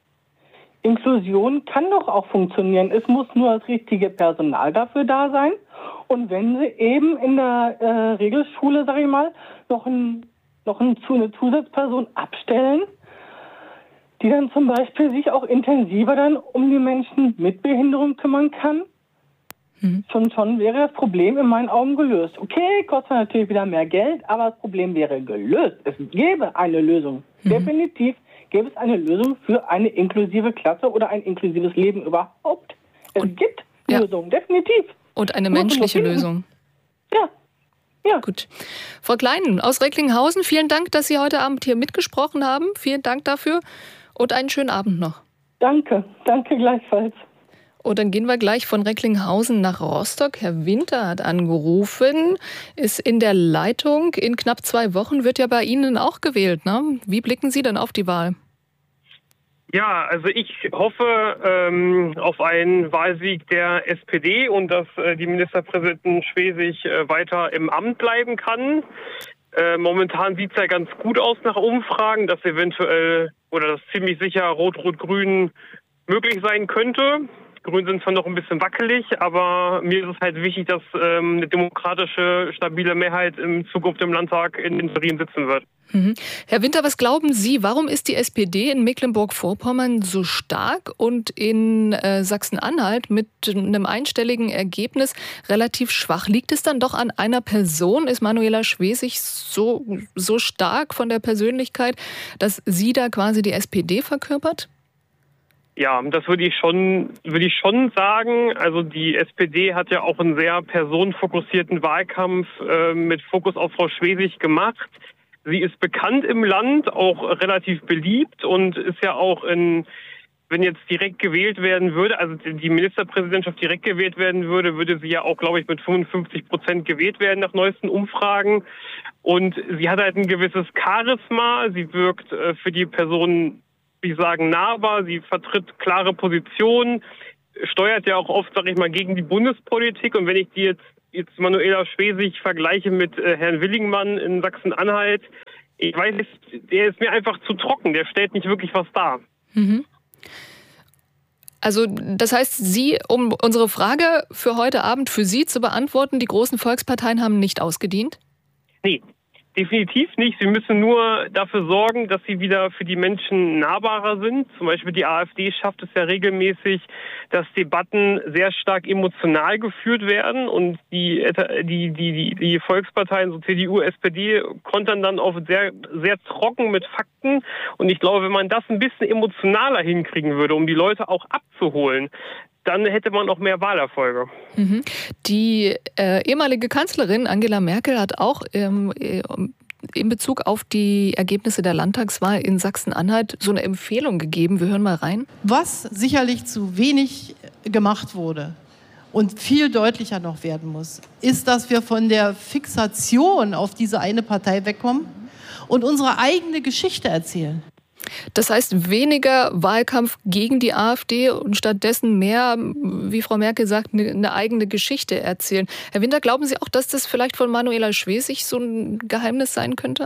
Inklusion kann doch auch funktionieren. Es muss nur das richtige Personal dafür da sein. Und wenn sie eben in der äh, Regelschule, sag ich mal, noch, ein, noch ein, eine Zusatzperson abstellen, die dann zum Beispiel sich auch intensiver dann um die Menschen mit Behinderung kümmern kann, mhm. schon, schon wäre das Problem in meinen Augen gelöst. Okay, kostet natürlich wieder mehr Geld, aber das Problem wäre gelöst. Es gäbe eine Lösung. Mhm. Definitiv gäbe es eine Lösung für eine inklusive Klasse oder ein inklusives Leben überhaupt. Es Und, gibt ja. Lösungen, definitiv. Und eine menschliche Lösung. Ja. Ja. Gut. Frau Klein aus Recklinghausen, vielen Dank, dass Sie heute Abend hier mitgesprochen haben. Vielen Dank dafür und einen schönen Abend noch. Danke, danke gleichfalls. Und dann gehen wir gleich von Recklinghausen nach Rostock. Herr Winter hat angerufen, ist in der Leitung. In knapp zwei Wochen wird ja bei Ihnen auch gewählt, ne? Wie blicken Sie denn auf die Wahl? Ja, also ich hoffe ähm, auf einen Wahlsieg der S P D und dass äh, die Ministerpräsidentin Schwesig äh, weiter im Amt bleiben kann. Äh, momentan sieht es ja ganz gut aus nach Umfragen, dass eventuell oder dass ziemlich sicher Rot-Rot-Grün möglich sein könnte. Grünen sind zwar noch ein bisschen wackelig, aber mir ist es halt wichtig, dass ähm, eine demokratische, stabile Mehrheit in Zukunft im Landtag in Interim sitzen wird. Mhm. Herr Winter, was glauben Sie, warum ist die S P D in Mecklenburg-Vorpommern so stark und in äh, Sachsen-Anhalt mit einem einstelligen Ergebnis relativ schwach? Liegt es dann doch an einer Person? Ist Manuela Schwesig so, so stark von der Persönlichkeit, dass sie da quasi die S P D verkörpert? Ja, das würde ich schon, würde ich schon sagen. Also die S P D hat ja auch einen sehr personenfokussierten Wahlkampf äh, mit Fokus auf Frau Schwesig gemacht. Sie ist bekannt im Land, auch relativ beliebt und ist ja auch in, wenn jetzt direkt gewählt werden würde, also die Ministerpräsidentschaft direkt gewählt werden würde, würde sie ja auch, glaube ich, mit fünfundfünfzig Prozent gewählt werden nach neuesten Umfragen. Und sie hat halt ein gewisses Charisma. Sie wirkt äh, für die Personen, wie sagen, nahbar. Sie vertritt klare Positionen, steuert ja auch oft, sage ich mal, gegen die Bundespolitik. Und wenn ich die jetzt jetzt Manuela Schwesig vergleiche mit äh, Herrn Willingmann in Sachsen-Anhalt, ich weiß nicht, der ist mir einfach zu trocken, der stellt nicht wirklich was dar. Mhm. Also das heißt, Sie, um unsere Frage für heute Abend für Sie zu beantworten, die großen Volksparteien haben nicht ausgedient? Nee. Definitiv nicht. Sie müssen nur dafür sorgen, dass sie wieder für die Menschen nahbarer sind. Zum Beispiel die AfD schafft es ja regelmäßig, dass Debatten sehr stark emotional geführt werden und die, die, die, die Volksparteien, so C D U, S P D, kontern dann oft sehr, sehr trocken mit Fakten. Und ich glaube, wenn man das ein bisschen emotionaler hinkriegen würde, um die Leute auch abzuholen, dann hätte man auch mehr Wahlerfolge. Mhm. Die äh, ehemalige Kanzlerin Angela Merkel hat auch ähm, in Bezug auf die Ergebnisse der Landtagswahl in Sachsen-Anhalt so eine Empfehlung gegeben. Wir hören mal rein. Was sicherlich zu wenig gemacht wurde und viel deutlicher noch werden muss, ist, dass wir von der Fixation auf diese eine Partei wegkommen und unsere eigene Geschichte erzählen. Das heißt, weniger Wahlkampf gegen die AfD und stattdessen mehr, wie Frau Merkel sagt, eine eigene Geschichte erzählen. Herr Winter, glauben Sie auch, dass das vielleicht von Manuela Schwesig so ein Geheimnis sein könnte?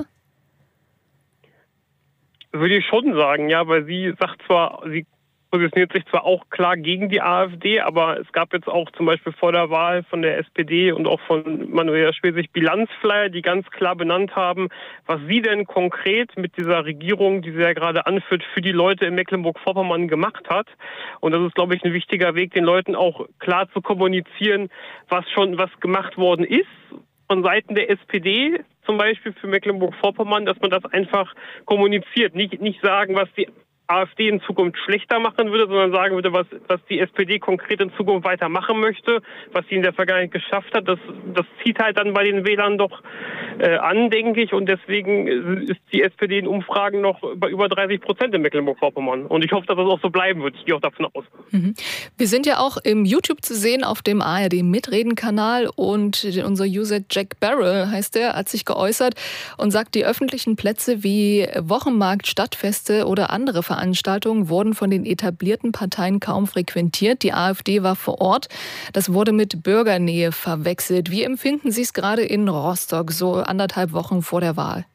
Würde ich schon sagen, ja, weil sie sagt zwar, sie positioniert sich zwar auch klar gegen die AfD, aber es gab jetzt auch zum Beispiel vor der Wahl von der S P D und auch von Manuela Schwesig Bilanzflyer, die ganz klar benannt haben, was sie denn konkret mit dieser Regierung, die sie ja gerade anführt, für die Leute in Mecklenburg-Vorpommern gemacht hat. Und das ist, glaube ich, ein wichtiger Weg, den Leuten auch klar zu kommunizieren, was schon was gemacht worden ist von Seiten der S P D, zum Beispiel für Mecklenburg-Vorpommern, dass man das einfach kommuniziert. Nicht, nicht sagen, was die AfD in Zukunft schlechter machen würde, sondern sagen würde, was, was die S P D konkret in Zukunft weitermachen möchte, was sie in der Vergangenheit geschafft hat. Das, das zieht halt dann bei den Wählern doch äh, an, denke ich. Und deswegen ist die S P D in Umfragen noch bei über dreißig Prozent in Mecklenburg-Vorpommern. Und ich hoffe, dass das auch so bleiben wird. Ich gehe auch davon aus. Mhm. Wir sind ja auch im YouTube zu sehen auf dem A R D-Mitreden-Kanal und unser User Jack Barrel, heißt der, hat sich geäußert und sagt, die öffentlichen Plätze wie Wochenmarkt, Stadtfeste oder andere Veranstaltungen Veranstaltungen wurden von den etablierten Parteien kaum frequentiert. Die AfD war vor Ort. Das wurde mit Bürgernähe verwechselt. Wie empfinden Sie es gerade in Rostock, so anderthalb Wochen vor der Wahl?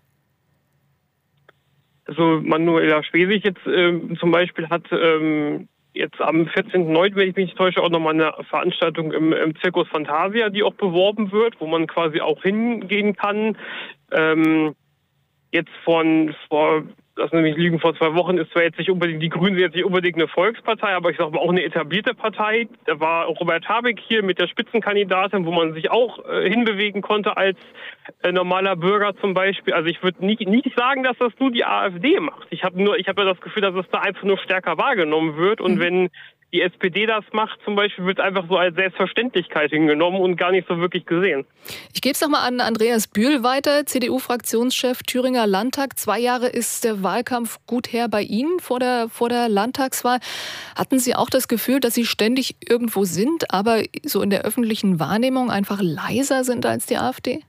Also Manuela Schwesig jetzt ähm, zum Beispiel hat ähm, jetzt am vierzehnten neunten, wenn ich mich nicht täusche, auch nochmal eine Veranstaltung im, im Zirkus Fantasia, die auch beworben wird, wo man quasi auch hingehen kann. Ähm, jetzt von vor Lassen Sie mich lügen, vor zwei Wochen ist zwar jetzt nicht unbedingt, die Grünen sind jetzt nicht unbedingt eine Volkspartei, aber ich sage mal auch eine etablierte Partei. Da war Robert Habeck hier mit der Spitzenkandidatin, wo man sich auch äh, hinbewegen konnte als äh, normaler Bürger zum Beispiel. Also ich würde nicht, nicht sagen, dass das nur die AfD macht. Ich habe nur, ich habe ja das Gefühl, dass es da einfach nur stärker wahrgenommen wird. Und mhm. wenn die S P D das macht zum Beispiel, wird es einfach so als Selbstverständlichkeit hingenommen und gar nicht so wirklich gesehen. Ich gebe es nochmal an Andreas Bühl weiter, C D U-Fraktionschef Thüringer Landtag. Zwei Jahre ist der Wahlkampf gut her bei Ihnen vor der, vor der Landtagswahl. Hatten Sie auch das Gefühl, dass Sie ständig irgendwo sind, aber so in der öffentlichen Wahrnehmung einfach leiser sind als die AfD?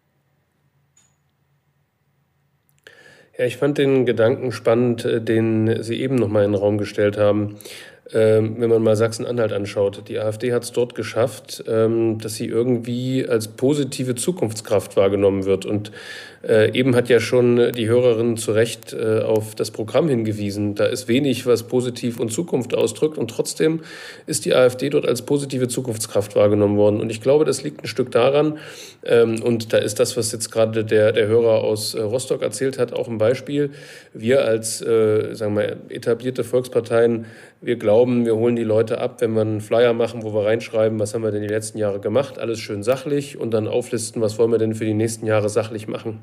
Ja, ich fand den Gedanken spannend, den Sie eben noch mal in den Raum gestellt haben. Ähm, wenn man mal Sachsen-Anhalt anschaut, die AfD hat es dort geschafft, ähm, dass sie irgendwie als positive Zukunftskraft wahrgenommen wird. Und Äh, eben hat ja schon die Hörerin zu Recht äh, auf das Programm hingewiesen. Da ist wenig, was positiv und Zukunft ausdrückt. Und trotzdem ist die AfD dort als positive Zukunftskraft wahrgenommen worden. Und ich glaube, das liegt ein Stück daran, ähm, und da ist das, was jetzt gerade der, der Hörer aus äh, Rostock erzählt hat, auch ein Beispiel. Wir als äh, sagen wir, etablierte Volksparteien, wir glauben, wir holen die Leute ab, wenn wir einen Flyer machen, wo wir reinschreiben, was haben wir denn die letzten Jahre gemacht, alles schön sachlich und dann auflisten, was wollen wir denn für die nächsten Jahre sachlich machen.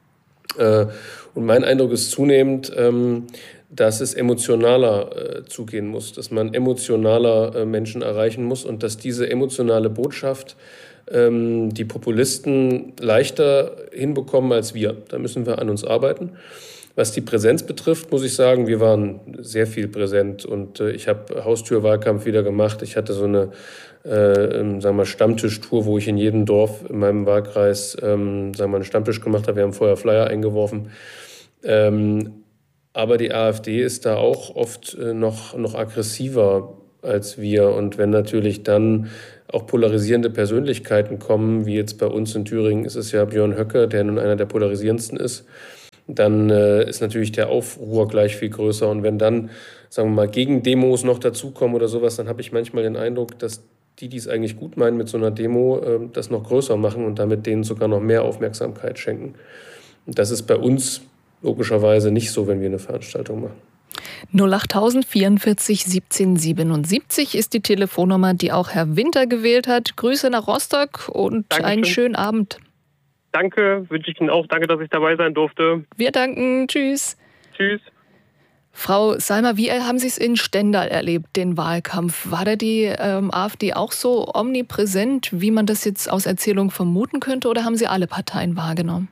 Und mein Eindruck ist zunehmend, dass es emotionaler zugehen muss, dass man emotionaler Menschen erreichen muss und dass diese emotionale Botschaft die Populisten leichter hinbekommen als wir. Da müssen wir an uns arbeiten. Was die Präsenz betrifft, muss ich sagen, wir waren sehr viel präsent und äh, ich habe Haustürwahlkampf wieder gemacht. Ich hatte so eine äh, sagen wir mal Stammtischtour, wo ich in jedem Dorf in meinem Wahlkreis ähm, sagen wir mal einen Stammtisch gemacht habe. Wir haben vorher Flyer eingeworfen. Ähm, aber die AfD ist da auch oft äh, noch, noch aggressiver als wir. Und wenn natürlich dann auch polarisierende Persönlichkeiten kommen, wie jetzt bei uns in Thüringen ist es ja Björn Höcke, der nun einer der polarisierendsten ist, dann äh, ist natürlich der Aufruhr gleich viel größer. Und wenn dann, sagen wir mal, Gegendemos noch dazukommen oder sowas, dann habe ich manchmal den Eindruck, dass die, die es eigentlich gut meinen mit so einer Demo, äh, das noch größer machen und damit denen sogar noch mehr Aufmerksamkeit schenken. Und das ist bei uns logischerweise nicht so, wenn wir eine Veranstaltung machen. null acht vierundvierzig siebzehn siebenundsiebzig ist die Telefonnummer, die auch Herr Winter gewählt hat. Grüße nach Rostock und Dankeschön. Einen schönen Abend. Danke, wünsche ich Ihnen auch. Danke, dass ich dabei sein durfte. Wir danken. Tschüss. Tschüss. Frau Salmer, wie haben Sie es in Stendal erlebt, den Wahlkampf? War da die ähm, AfD auch so omnipräsent, wie man das jetzt aus Erzählung vermuten könnte, oder haben Sie alle Parteien wahrgenommen?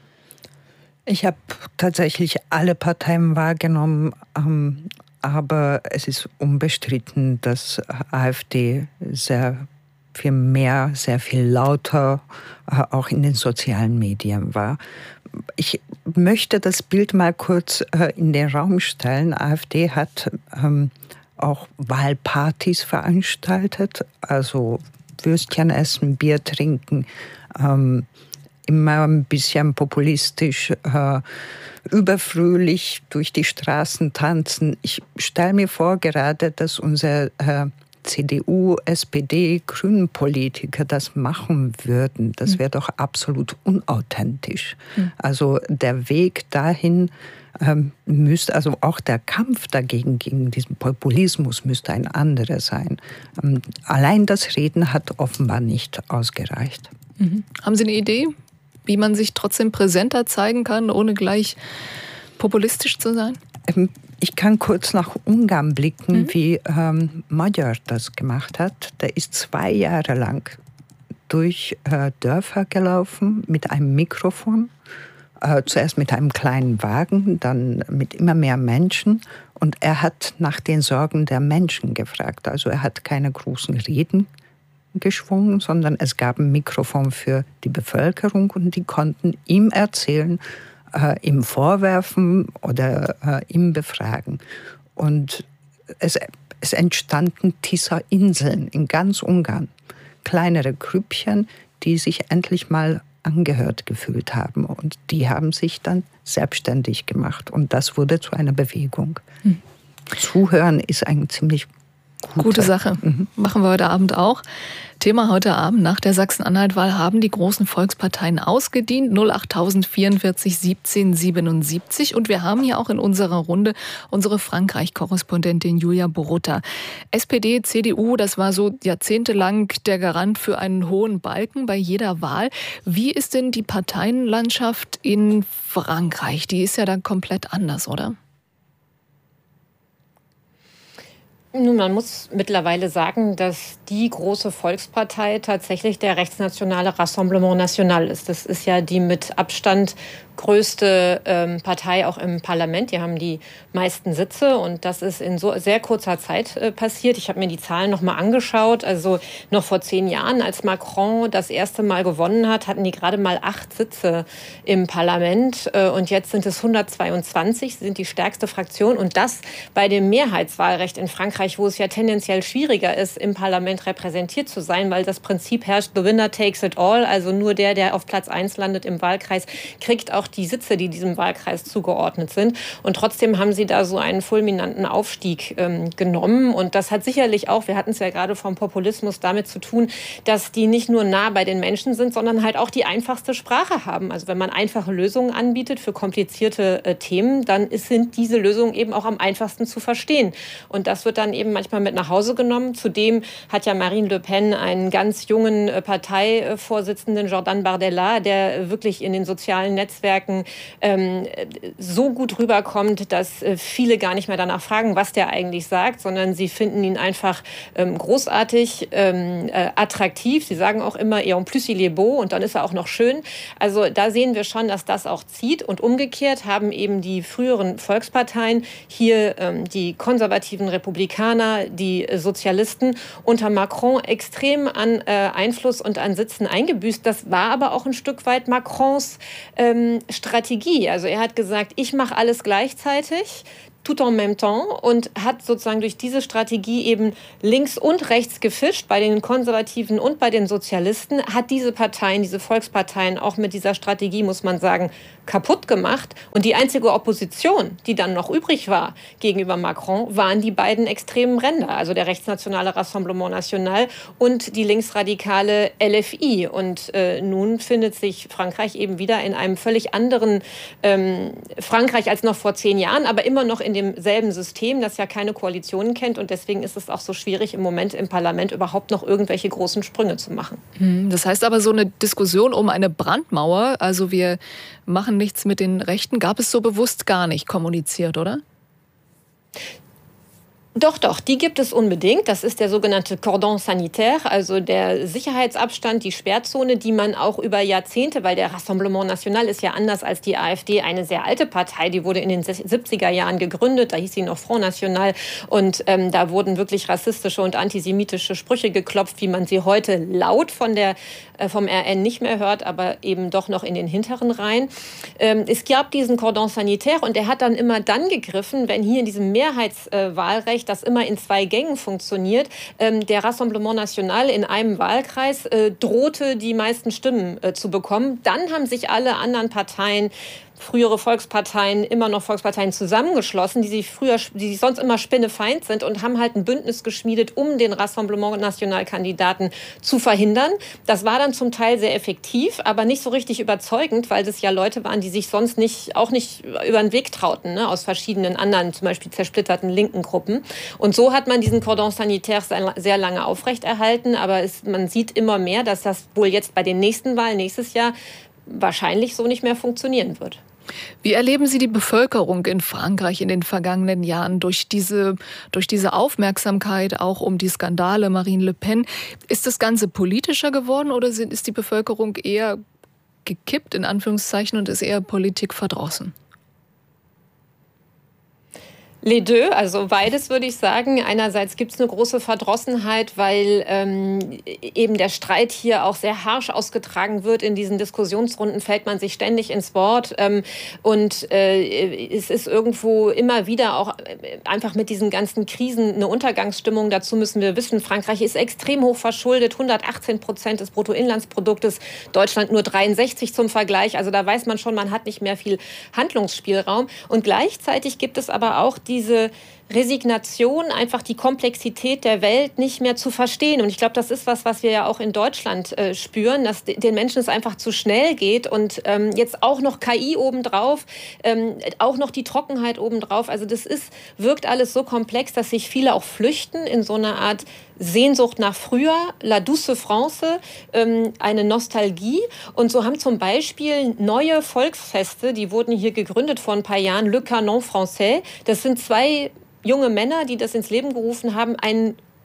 Ich habe tatsächlich alle Parteien wahrgenommen, ähm, aber es ist unbestritten, dass AfD sehr viel mehr, sehr viel lauter, äh, auch in den sozialen Medien war. Ich möchte das Bild mal kurz äh, in den Raum stellen. AfD hat ähm, auch Wahlpartys veranstaltet, also Würstchen essen, Bier trinken, ähm, immer ein bisschen populistisch, äh, überfröhlich durch die Straßen tanzen. Ich stelle mir vor gerade, dass unser äh, C D U, S P D, Grünen-Politiker das machen würden. Das wäre doch absolut unauthentisch. Mhm. Also der Weg dahin ähm, müsste, also auch der Kampf dagegen, gegen diesen Populismus müsste ein anderer sein. Ähm, allein das Reden hat offenbar nicht ausgereicht. Mhm. Haben Sie eine Idee, wie man sich trotzdem präsenter zeigen kann, ohne gleich populistisch zu sein? Ähm, Ich kann kurz nach Ungarn blicken, mhm. wie ähm, Magyar das gemacht hat. Der ist zwei Jahre lang durch äh, Dörfer gelaufen mit einem Mikrofon. Äh, zuerst mit einem kleinen Wagen, dann mit immer mehr Menschen. Und er hat nach den Sorgen der Menschen gefragt. Also er hat keine großen Reden geschwungen, sondern es gab ein Mikrofon für die Bevölkerung und die konnten ihm erzählen, Äh, ihm vorwerfen oder äh, ihm befragen. Und es, es entstanden Tisza-Inseln in ganz Ungarn. Kleinere Grüppchen, die sich endlich mal angehört gefühlt haben. Und die haben sich dann selbstständig gemacht. Und das wurde zu einer Bewegung. Mhm. Zuhören ist ein ziemlich Gute, Gute Sache. Mhm. Machen wir heute Abend auch. Thema heute Abend: Nach der Sachsen-Anhalt-Wahl haben die großen Volksparteien ausgedient. null acht vierundvierzig siebzehn siebenundsiebzig. Und wir haben hier auch in unserer Runde unsere Frankreich-Korrespondentin Julia Borutta. S P D, C D U, das war so jahrzehntelang der Garant für einen hohen Balken bei jeder Wahl. Wie ist denn die Parteienlandschaft in Frankreich? Die ist ja dann komplett anders, oder? Nun, man muss mittlerweile sagen, dass die große Volkspartei tatsächlich der rechtsnationale Rassemblement National ist. Das ist ja die mit Abstand größte ähm, Partei auch im Parlament. Die haben die meisten Sitze und das ist in so sehr kurzer Zeit äh, passiert. Ich habe mir die Zahlen noch mal angeschaut. Also noch vor zehn Jahren, als Macron das erste Mal gewonnen hat, hatten die gerade mal acht Sitze im Parlament äh, und jetzt sind es hundertzweiundzwanzig. Sie sind die stärkste Fraktion und das bei dem Mehrheitswahlrecht in Frankreich, wo es ja tendenziell schwieriger ist, im Parlament repräsentiert zu sein, weil das Prinzip herrscht, the winner takes it all. Also nur der, der auf Platz eins landet im Wahlkreis, kriegt auch die Sitze, die diesem Wahlkreis zugeordnet sind. Und trotzdem haben sie da so einen fulminanten Aufstieg ähm, genommen. Und das hat sicherlich auch, wir hatten es ja gerade vom Populismus, damit zu tun, dass die nicht nur nah bei den Menschen sind, sondern halt auch die einfachste Sprache haben. Also wenn man einfache Lösungen anbietet für komplizierte äh, Themen, dann ist, sind diese Lösungen eben auch am einfachsten zu verstehen. Und das wird dann eben manchmal mit nach Hause genommen. Zudem hat ja Marine Le Pen einen ganz jungen äh, Parteivorsitzenden, Jordan Bardella, der wirklich in den sozialen Netzwerken ähm, so gut rüberkommt, dass äh, viele gar nicht mehr danach fragen, was der eigentlich sagt, sondern sie finden ihn einfach ähm, großartig, ähm, äh, attraktiv. Sie sagen auch immer, et en plus il est beau, und dann ist er auch noch schön. Also da sehen wir schon, dass das auch zieht. Und umgekehrt haben eben die früheren Volksparteien, hier ähm, die konservativen Republikaner, die äh, Sozialisten, unter Macron extrem an äh, Einfluss und an Sitzen eingebüßt. Das war aber auch ein Stück weit Macrons ähm, Strategie. Also er hat gesagt, ich mache alles gleichzeitig, tout en même temps, und hat sozusagen durch diese Strategie eben links und rechts gefischt, bei den Konservativen und bei den Sozialisten, hat diese Parteien, diese Volksparteien auch mit dieser Strategie, muss man sagen, kaputt gemacht. Und die einzige Opposition, die dann noch übrig war gegenüber Macron, waren die beiden extremen Ränder, also der rechtsnationale Rassemblement National und die linksradikale L F I. Und äh, nun findet sich Frankreich eben wieder in einem völlig anderen ähm, Frankreich als noch vor zehn Jahren, aber immer noch in demselben System, das ja keine Koalitionen kennt. Und deswegen ist es auch so schwierig, im Moment im Parlament überhaupt noch irgendwelche großen Sprünge zu machen. Das heißt aber, so eine Diskussion um eine Brandmauer, also wir machen nichts mit den Rechten, gab es so bewusst gar nicht kommuniziert, oder? Doch, doch, die gibt es unbedingt. Das ist der sogenannte Cordon sanitaire, also der Sicherheitsabstand, die Sperrzone, die man auch über Jahrzehnte, weil der Rassemblement National ist ja anders als die AfD eine sehr alte Partei, die wurde in den siebziger Jahren gegründet, da hieß sie noch Front National, und ähm, da wurden wirklich rassistische und antisemitische Sprüche geklopft, wie man sie heute laut von der, äh, vom R N nicht mehr hört, aber eben doch noch in den hinteren Reihen. Ähm, es gab diesen Cordon sanitaire und der hat dann immer dann gegriffen, wenn hier in diesem Mehrheitswahlrecht, das immer in zwei Gängen funktioniert, ähm, der Rassemblement National in einem Wahlkreis äh, drohte, die meisten Stimmen äh, zu bekommen. Dann haben sich alle anderen Parteien, frühere Volksparteien, immer noch Volksparteien zusammengeschlossen, die sich früher, die sonst immer spinnefeind sind, und haben halt ein Bündnis geschmiedet, um den Rassemblement National-Kandidaten zu verhindern. Das war dann zum Teil sehr effektiv, aber nicht so richtig überzeugend, weil das ja Leute waren, die sich sonst nicht, auch nicht über den Weg trauten, ne, aus verschiedenen anderen, zum Beispiel zersplitterten linken Gruppen. Und so hat man diesen Cordon sanitaire sehr lange aufrechterhalten, aber es, man sieht immer mehr, dass das wohl jetzt bei den nächsten Wahlen nächstes Jahr wahrscheinlich so nicht mehr funktionieren wird. Wie erleben Sie die Bevölkerung in Frankreich in den vergangenen Jahren durch diese, durch diese Aufmerksamkeit auch um die Skandale Marine Le Pen? Ist das Ganze politischer geworden oder ist die Bevölkerung eher gekippt, in Anführungszeichen, und ist eher politikverdrossen? Les deux, also beides würde ich sagen. Einerseits gibt es eine große Verdrossenheit, weil ähm, eben der Streit hier auch sehr harsch ausgetragen wird. In diesen Diskussionsrunden fällt man sich ständig ins Wort. Ähm, und äh, es ist irgendwo immer wieder auch einfach mit diesen ganzen Krisen eine Untergangsstimmung. Dazu müssen wir wissen, Frankreich ist extrem hoch verschuldet, hundertachtzehn Prozent des Bruttoinlandsproduktes, Deutschland nur dreiundsechzig zum Vergleich. Also da weiß man schon, man hat nicht mehr viel Handlungsspielraum. Und gleichzeitig gibt es aber auch die diese Resignation, einfach die Komplexität der Welt nicht mehr zu verstehen. Und ich glaube, das ist was, was wir ja auch in Deutschland äh, spüren, dass den Menschen es einfach zu schnell geht. Und ähm, jetzt auch noch K I obendrauf, ähm, auch noch die Trockenheit obendrauf. Also das ist, wirkt alles so komplex, dass sich viele auch flüchten in so einer Art Sehnsucht nach früher, la douce France, ähm, eine Nostalgie. Und so haben zum Beispiel neue Volksfeste, die wurden hier gegründet vor ein paar Jahren, Le Canon Français. Das sind zwei junge Männer, die das ins Leben gerufen haben, ein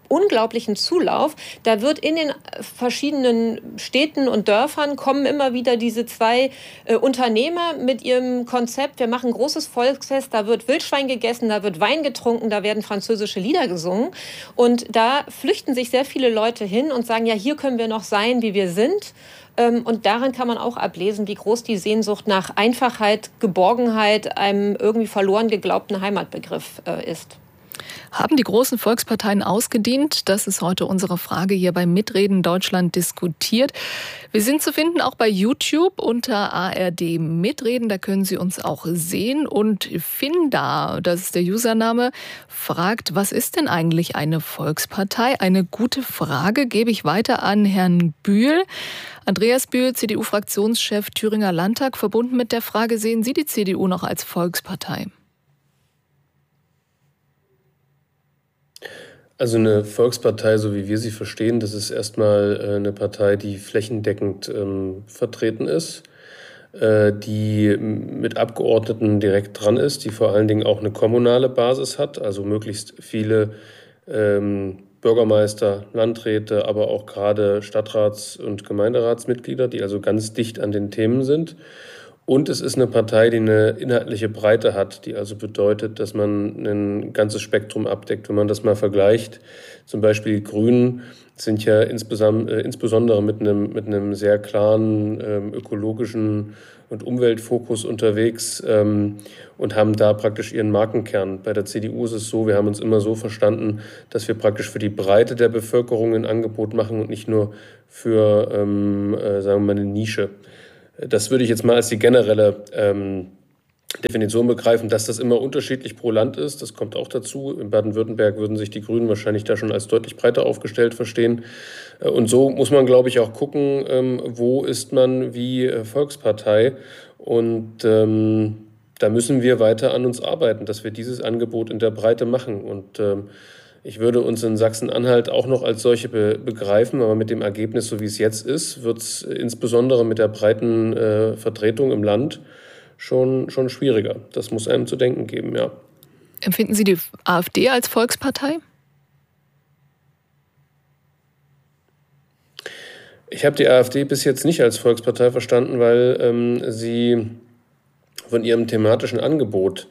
unglaublichen Zulauf. Da wird in den verschiedenen Städten und Dörfern kommen immer wieder diese zwei äh, Unternehmer mit ihrem Konzept. Wir machen ein großes Volksfest, da wird Wildschwein gegessen, da wird Wein getrunken, da werden französische Lieder gesungen. Und da flüchten sich sehr viele Leute hin und sagen, ja, hier können wir noch sein, wie wir sind. Und daran kann man auch ablesen, wie groß die Sehnsucht nach Einfachheit, Geborgenheit, einem irgendwie verloren geglaubten Heimatbegriff äh, ist. Haben die großen Volksparteien ausgedient? Das ist heute unsere Frage hier beim Mitreden Deutschland diskutiert. Wir sind zu finden auch bei YouTube unter A R D Mitreden. Da können Sie uns auch sehen. Und Finda, das ist der Username, fragt, was ist denn eigentlich eine Volkspartei? Eine gute Frage gebe ich weiter an Herrn Bühl. Andreas Bühl, C D U-Fraktionschef Thüringer Landtag, verbunden mit der Frage, sehen Sie die C D U noch als Volkspartei? Also eine Volkspartei, so wie wir sie verstehen, das ist erstmal eine Partei, die flächendeckend ähm, vertreten ist, äh, die mit Abgeordneten direkt dran ist, die vor allen Dingen auch eine kommunale Basis hat, also möglichst viele ähm, Bürgermeister, Landräte, aber auch gerade Stadtrats- und Gemeinderatsmitglieder, die also ganz dicht an den Themen sind. Und es ist eine Partei, die eine inhaltliche Breite hat, die also bedeutet, dass man ein ganzes Spektrum abdeckt. Wenn man das mal vergleicht, zum Beispiel die Grünen sind ja insbesondere mit einem, mit einem sehr klaren ähm, ökologischen und Umweltfokus unterwegs ähm, und haben da praktisch ihren Markenkern. Bei der C D U ist es so, wir haben uns immer so verstanden, dass wir praktisch für die Breite der Bevölkerung ein Angebot machen und nicht nur für, ähm, äh, sagen wir mal, eine Nische. Das würde ich jetzt mal als die generelle ähm, Definition begreifen, dass das immer unterschiedlich pro Land ist. Das kommt auch dazu. In Baden-Württemberg würden sich die Grünen wahrscheinlich da schon als deutlich breiter aufgestellt verstehen. Und so muss man, glaube ich, auch gucken, ähm, wo ist man wie Volkspartei. Und ähm, da müssen wir weiter an uns arbeiten, dass wir dieses Angebot in der Breite machen. Und ähm, ich würde uns in Sachsen-Anhalt auch noch als solche be- begreifen, aber mit dem Ergebnis, so wie es jetzt ist, wird es insbesondere mit der breiten äh, Vertretung im Land schon, schon schwieriger. Das muss einem zu denken geben, ja. Empfinden Sie die AfD als Volkspartei? Ich habe die AfD bis jetzt nicht als Volkspartei verstanden, weil ähm, sie von ihrem thematischen Angebot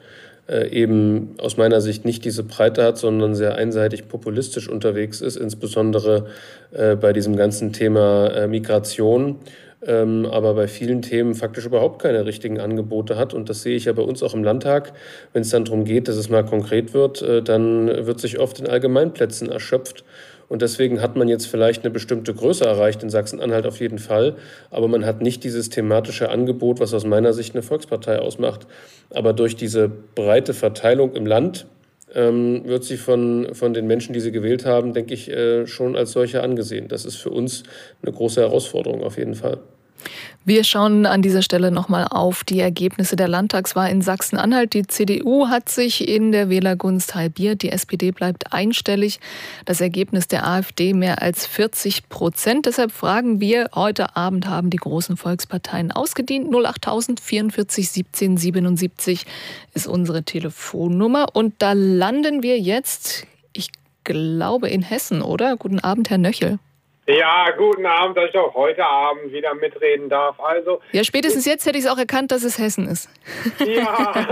eben aus meiner Sicht nicht diese Breite hat, sondern sehr einseitig populistisch unterwegs ist, insbesondere äh, bei diesem ganzen Thema äh, Migration, ähm, aber bei vielen Themen faktisch überhaupt keine richtigen Angebote hat. Und das sehe ich ja bei uns auch im Landtag. Wenn es dann darum geht, dass es mal konkret wird, äh, dann wird sich oft in Allgemeinplätzen erschöpft. Und deswegen hat man jetzt vielleicht eine bestimmte Größe erreicht in Sachsen-Anhalt auf jeden Fall. Aber man hat nicht dieses thematische Angebot, was aus meiner Sicht eine Volkspartei ausmacht. Aber durch diese breite Verteilung im Land ähm, wird sie von, von den Menschen, die sie gewählt haben, denke ich, äh, schon als solche angesehen. Das ist für uns eine große Herausforderung auf jeden Fall. Wir schauen an dieser Stelle nochmal auf die Ergebnisse der Landtagswahl in Sachsen-Anhalt. Die C D U hat sich in der Wählergunst halbiert. Die S P D bleibt einstellig. Das Ergebnis der AfD mehr als vierzig Prozent. Deshalb fragen wir, heute Abend haben die großen Volksparteien ausgedient. null acht tausend vierundvierzig siebzehn siebenundsiebzig ist unsere Telefonnummer. Und da landen wir jetzt, ich glaube, in Hessen, oder? Guten Abend, Herr Nöchel. Ja, guten Abend, dass ich auch heute Abend wieder mitreden darf. Also ja, spätestens jetzt hätte ich es auch erkannt, dass es Hessen ist. Ja,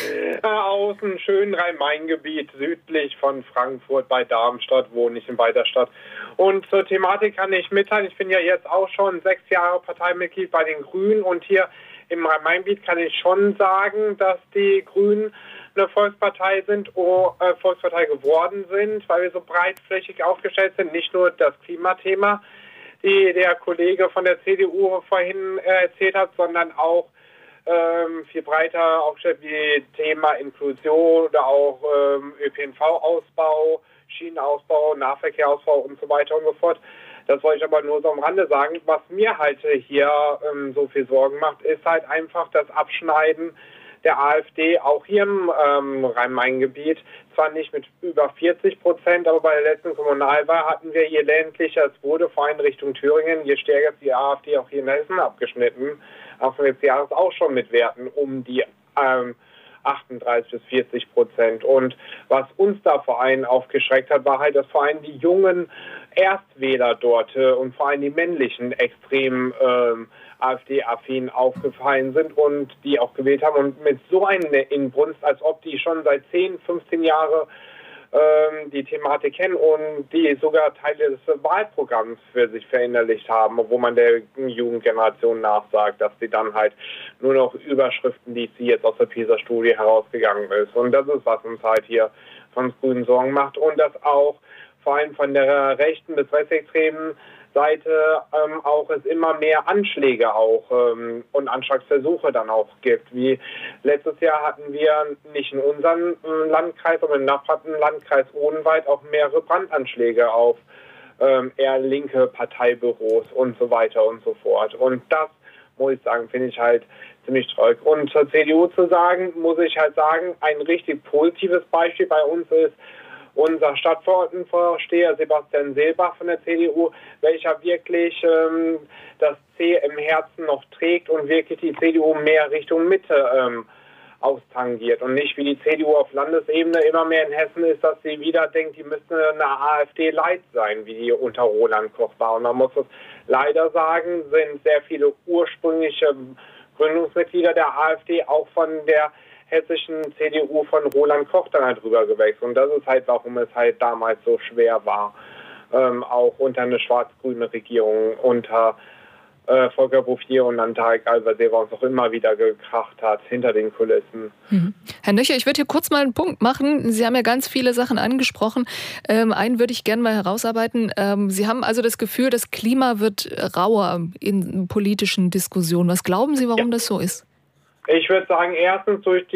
aus dem schönen Rhein-Main-Gebiet, südlich von Frankfurt bei Darmstadt, wohne ich in Weiterstadt. Und zur Thematik kann ich mitteilen, ich bin ja jetzt auch schon sechs Jahre Parteimitglied bei den Grünen und hier im Rhein-Main-Gebiet kann ich schon sagen, dass die Grünen eine Volkspartei sind, oh, äh, Volkspartei geworden sind, weil wir so breitflächig aufgestellt sind, nicht nur das Klimathema, die der Kollege von der C D U vorhin äh, erzählt hat, sondern auch ähm, viel breiter aufgestellt wie Thema Inklusion oder auch ähm, Ö P N V-Ausbau, Schienenausbau, Nahverkehrausbau und so weiter und so fort. Das wollte ich aber nur so am Rande sagen. Was mir halt hier ähm, so viel Sorgen macht, ist halt einfach das Abschneiden der AfD auch hier im ähm, Rhein-Main-Gebiet, zwar nicht mit über vierzig Prozent, aber bei der letzten Kommunalwahl hatten wir je ländlicher es wurde, vor allem Richtung Thüringen, je stärker ist die AfD auch hier in Hessen abgeschnitten, Anfang des Jahres auch schon mit Werten um die ähm, achtunddreißig bis vierzig Prozent. Und was uns da vor allem aufgeschreckt hat, war halt, dass vor allem die jungen Erstwähler dort äh, und vor allem die männlichen extrem ähm, AfD-affin aufgefallen sind und die auch gewählt haben und mit so einer Inbrunst, als ob die schon seit zehn, fünfzehn Jahren ähm, die Thematik kennen und die sogar Teile des Wahlprogramms für sich verinnerlicht haben, obwohl man der Jugendgeneration nachsagt, dass sie dann halt nur noch Überschriften liest, die jetzt aus der PISA-Studie herausgegangen ist. Und das ist, was uns halt hier von Grünen Sorgen macht und das auch vor allem von der rechten bis rechtsextremen Seite ähm, auch es immer mehr Anschläge auch ähm, und Anschlagsversuche dann auch gibt. Wie letztes Jahr hatten wir nicht in unserem äh, Landkreis, aber im benachbarten Landkreis Odenwald auch mehrere Brandanschläge auf ähm, eher linke Parteibüros und so weiter und so fort. Und das, muss ich sagen, finde ich halt ziemlich traurig. Und zur C D U zu sagen, muss ich halt sagen, ein richtig positives Beispiel bei uns ist unser Stadtverordnetenvorsteher Sebastian Seelbach von der C D U, welcher wirklich ähm, das C im Herzen noch trägt und wirklich die C D U mehr Richtung Mitte ähm, austangiert und nicht wie die C D U auf Landesebene immer mehr in Hessen ist, dass sie wieder denkt, die müsste eine AfD-Light sein, wie die unter Roland Koch war. Und man muss es leider sagen, sind sehr viele ursprüngliche Gründungsmitglieder der AfD auch von der hessischen C D U von Roland Koch dann halt rüber gewechselt. Und das ist halt, warum es halt damals so schwer war, ähm, auch unter eine schwarz-grüne Regierung, unter äh, Volker Bouffier und dann Tarek Al-Wazir uns auch immer wieder gekracht hat, hinter den Kulissen. Mhm. Herr Nöcher, ich würde hier kurz mal einen Punkt machen. Sie haben ja ganz viele Sachen angesprochen. Ähm, einen würde ich gerne mal herausarbeiten. Ähm, Sie haben also das Gefühl, das Klima wird rauer in politischen Diskussionen. Was glauben Sie, warum ja. das so ist? Ich würde sagen, erstens durch die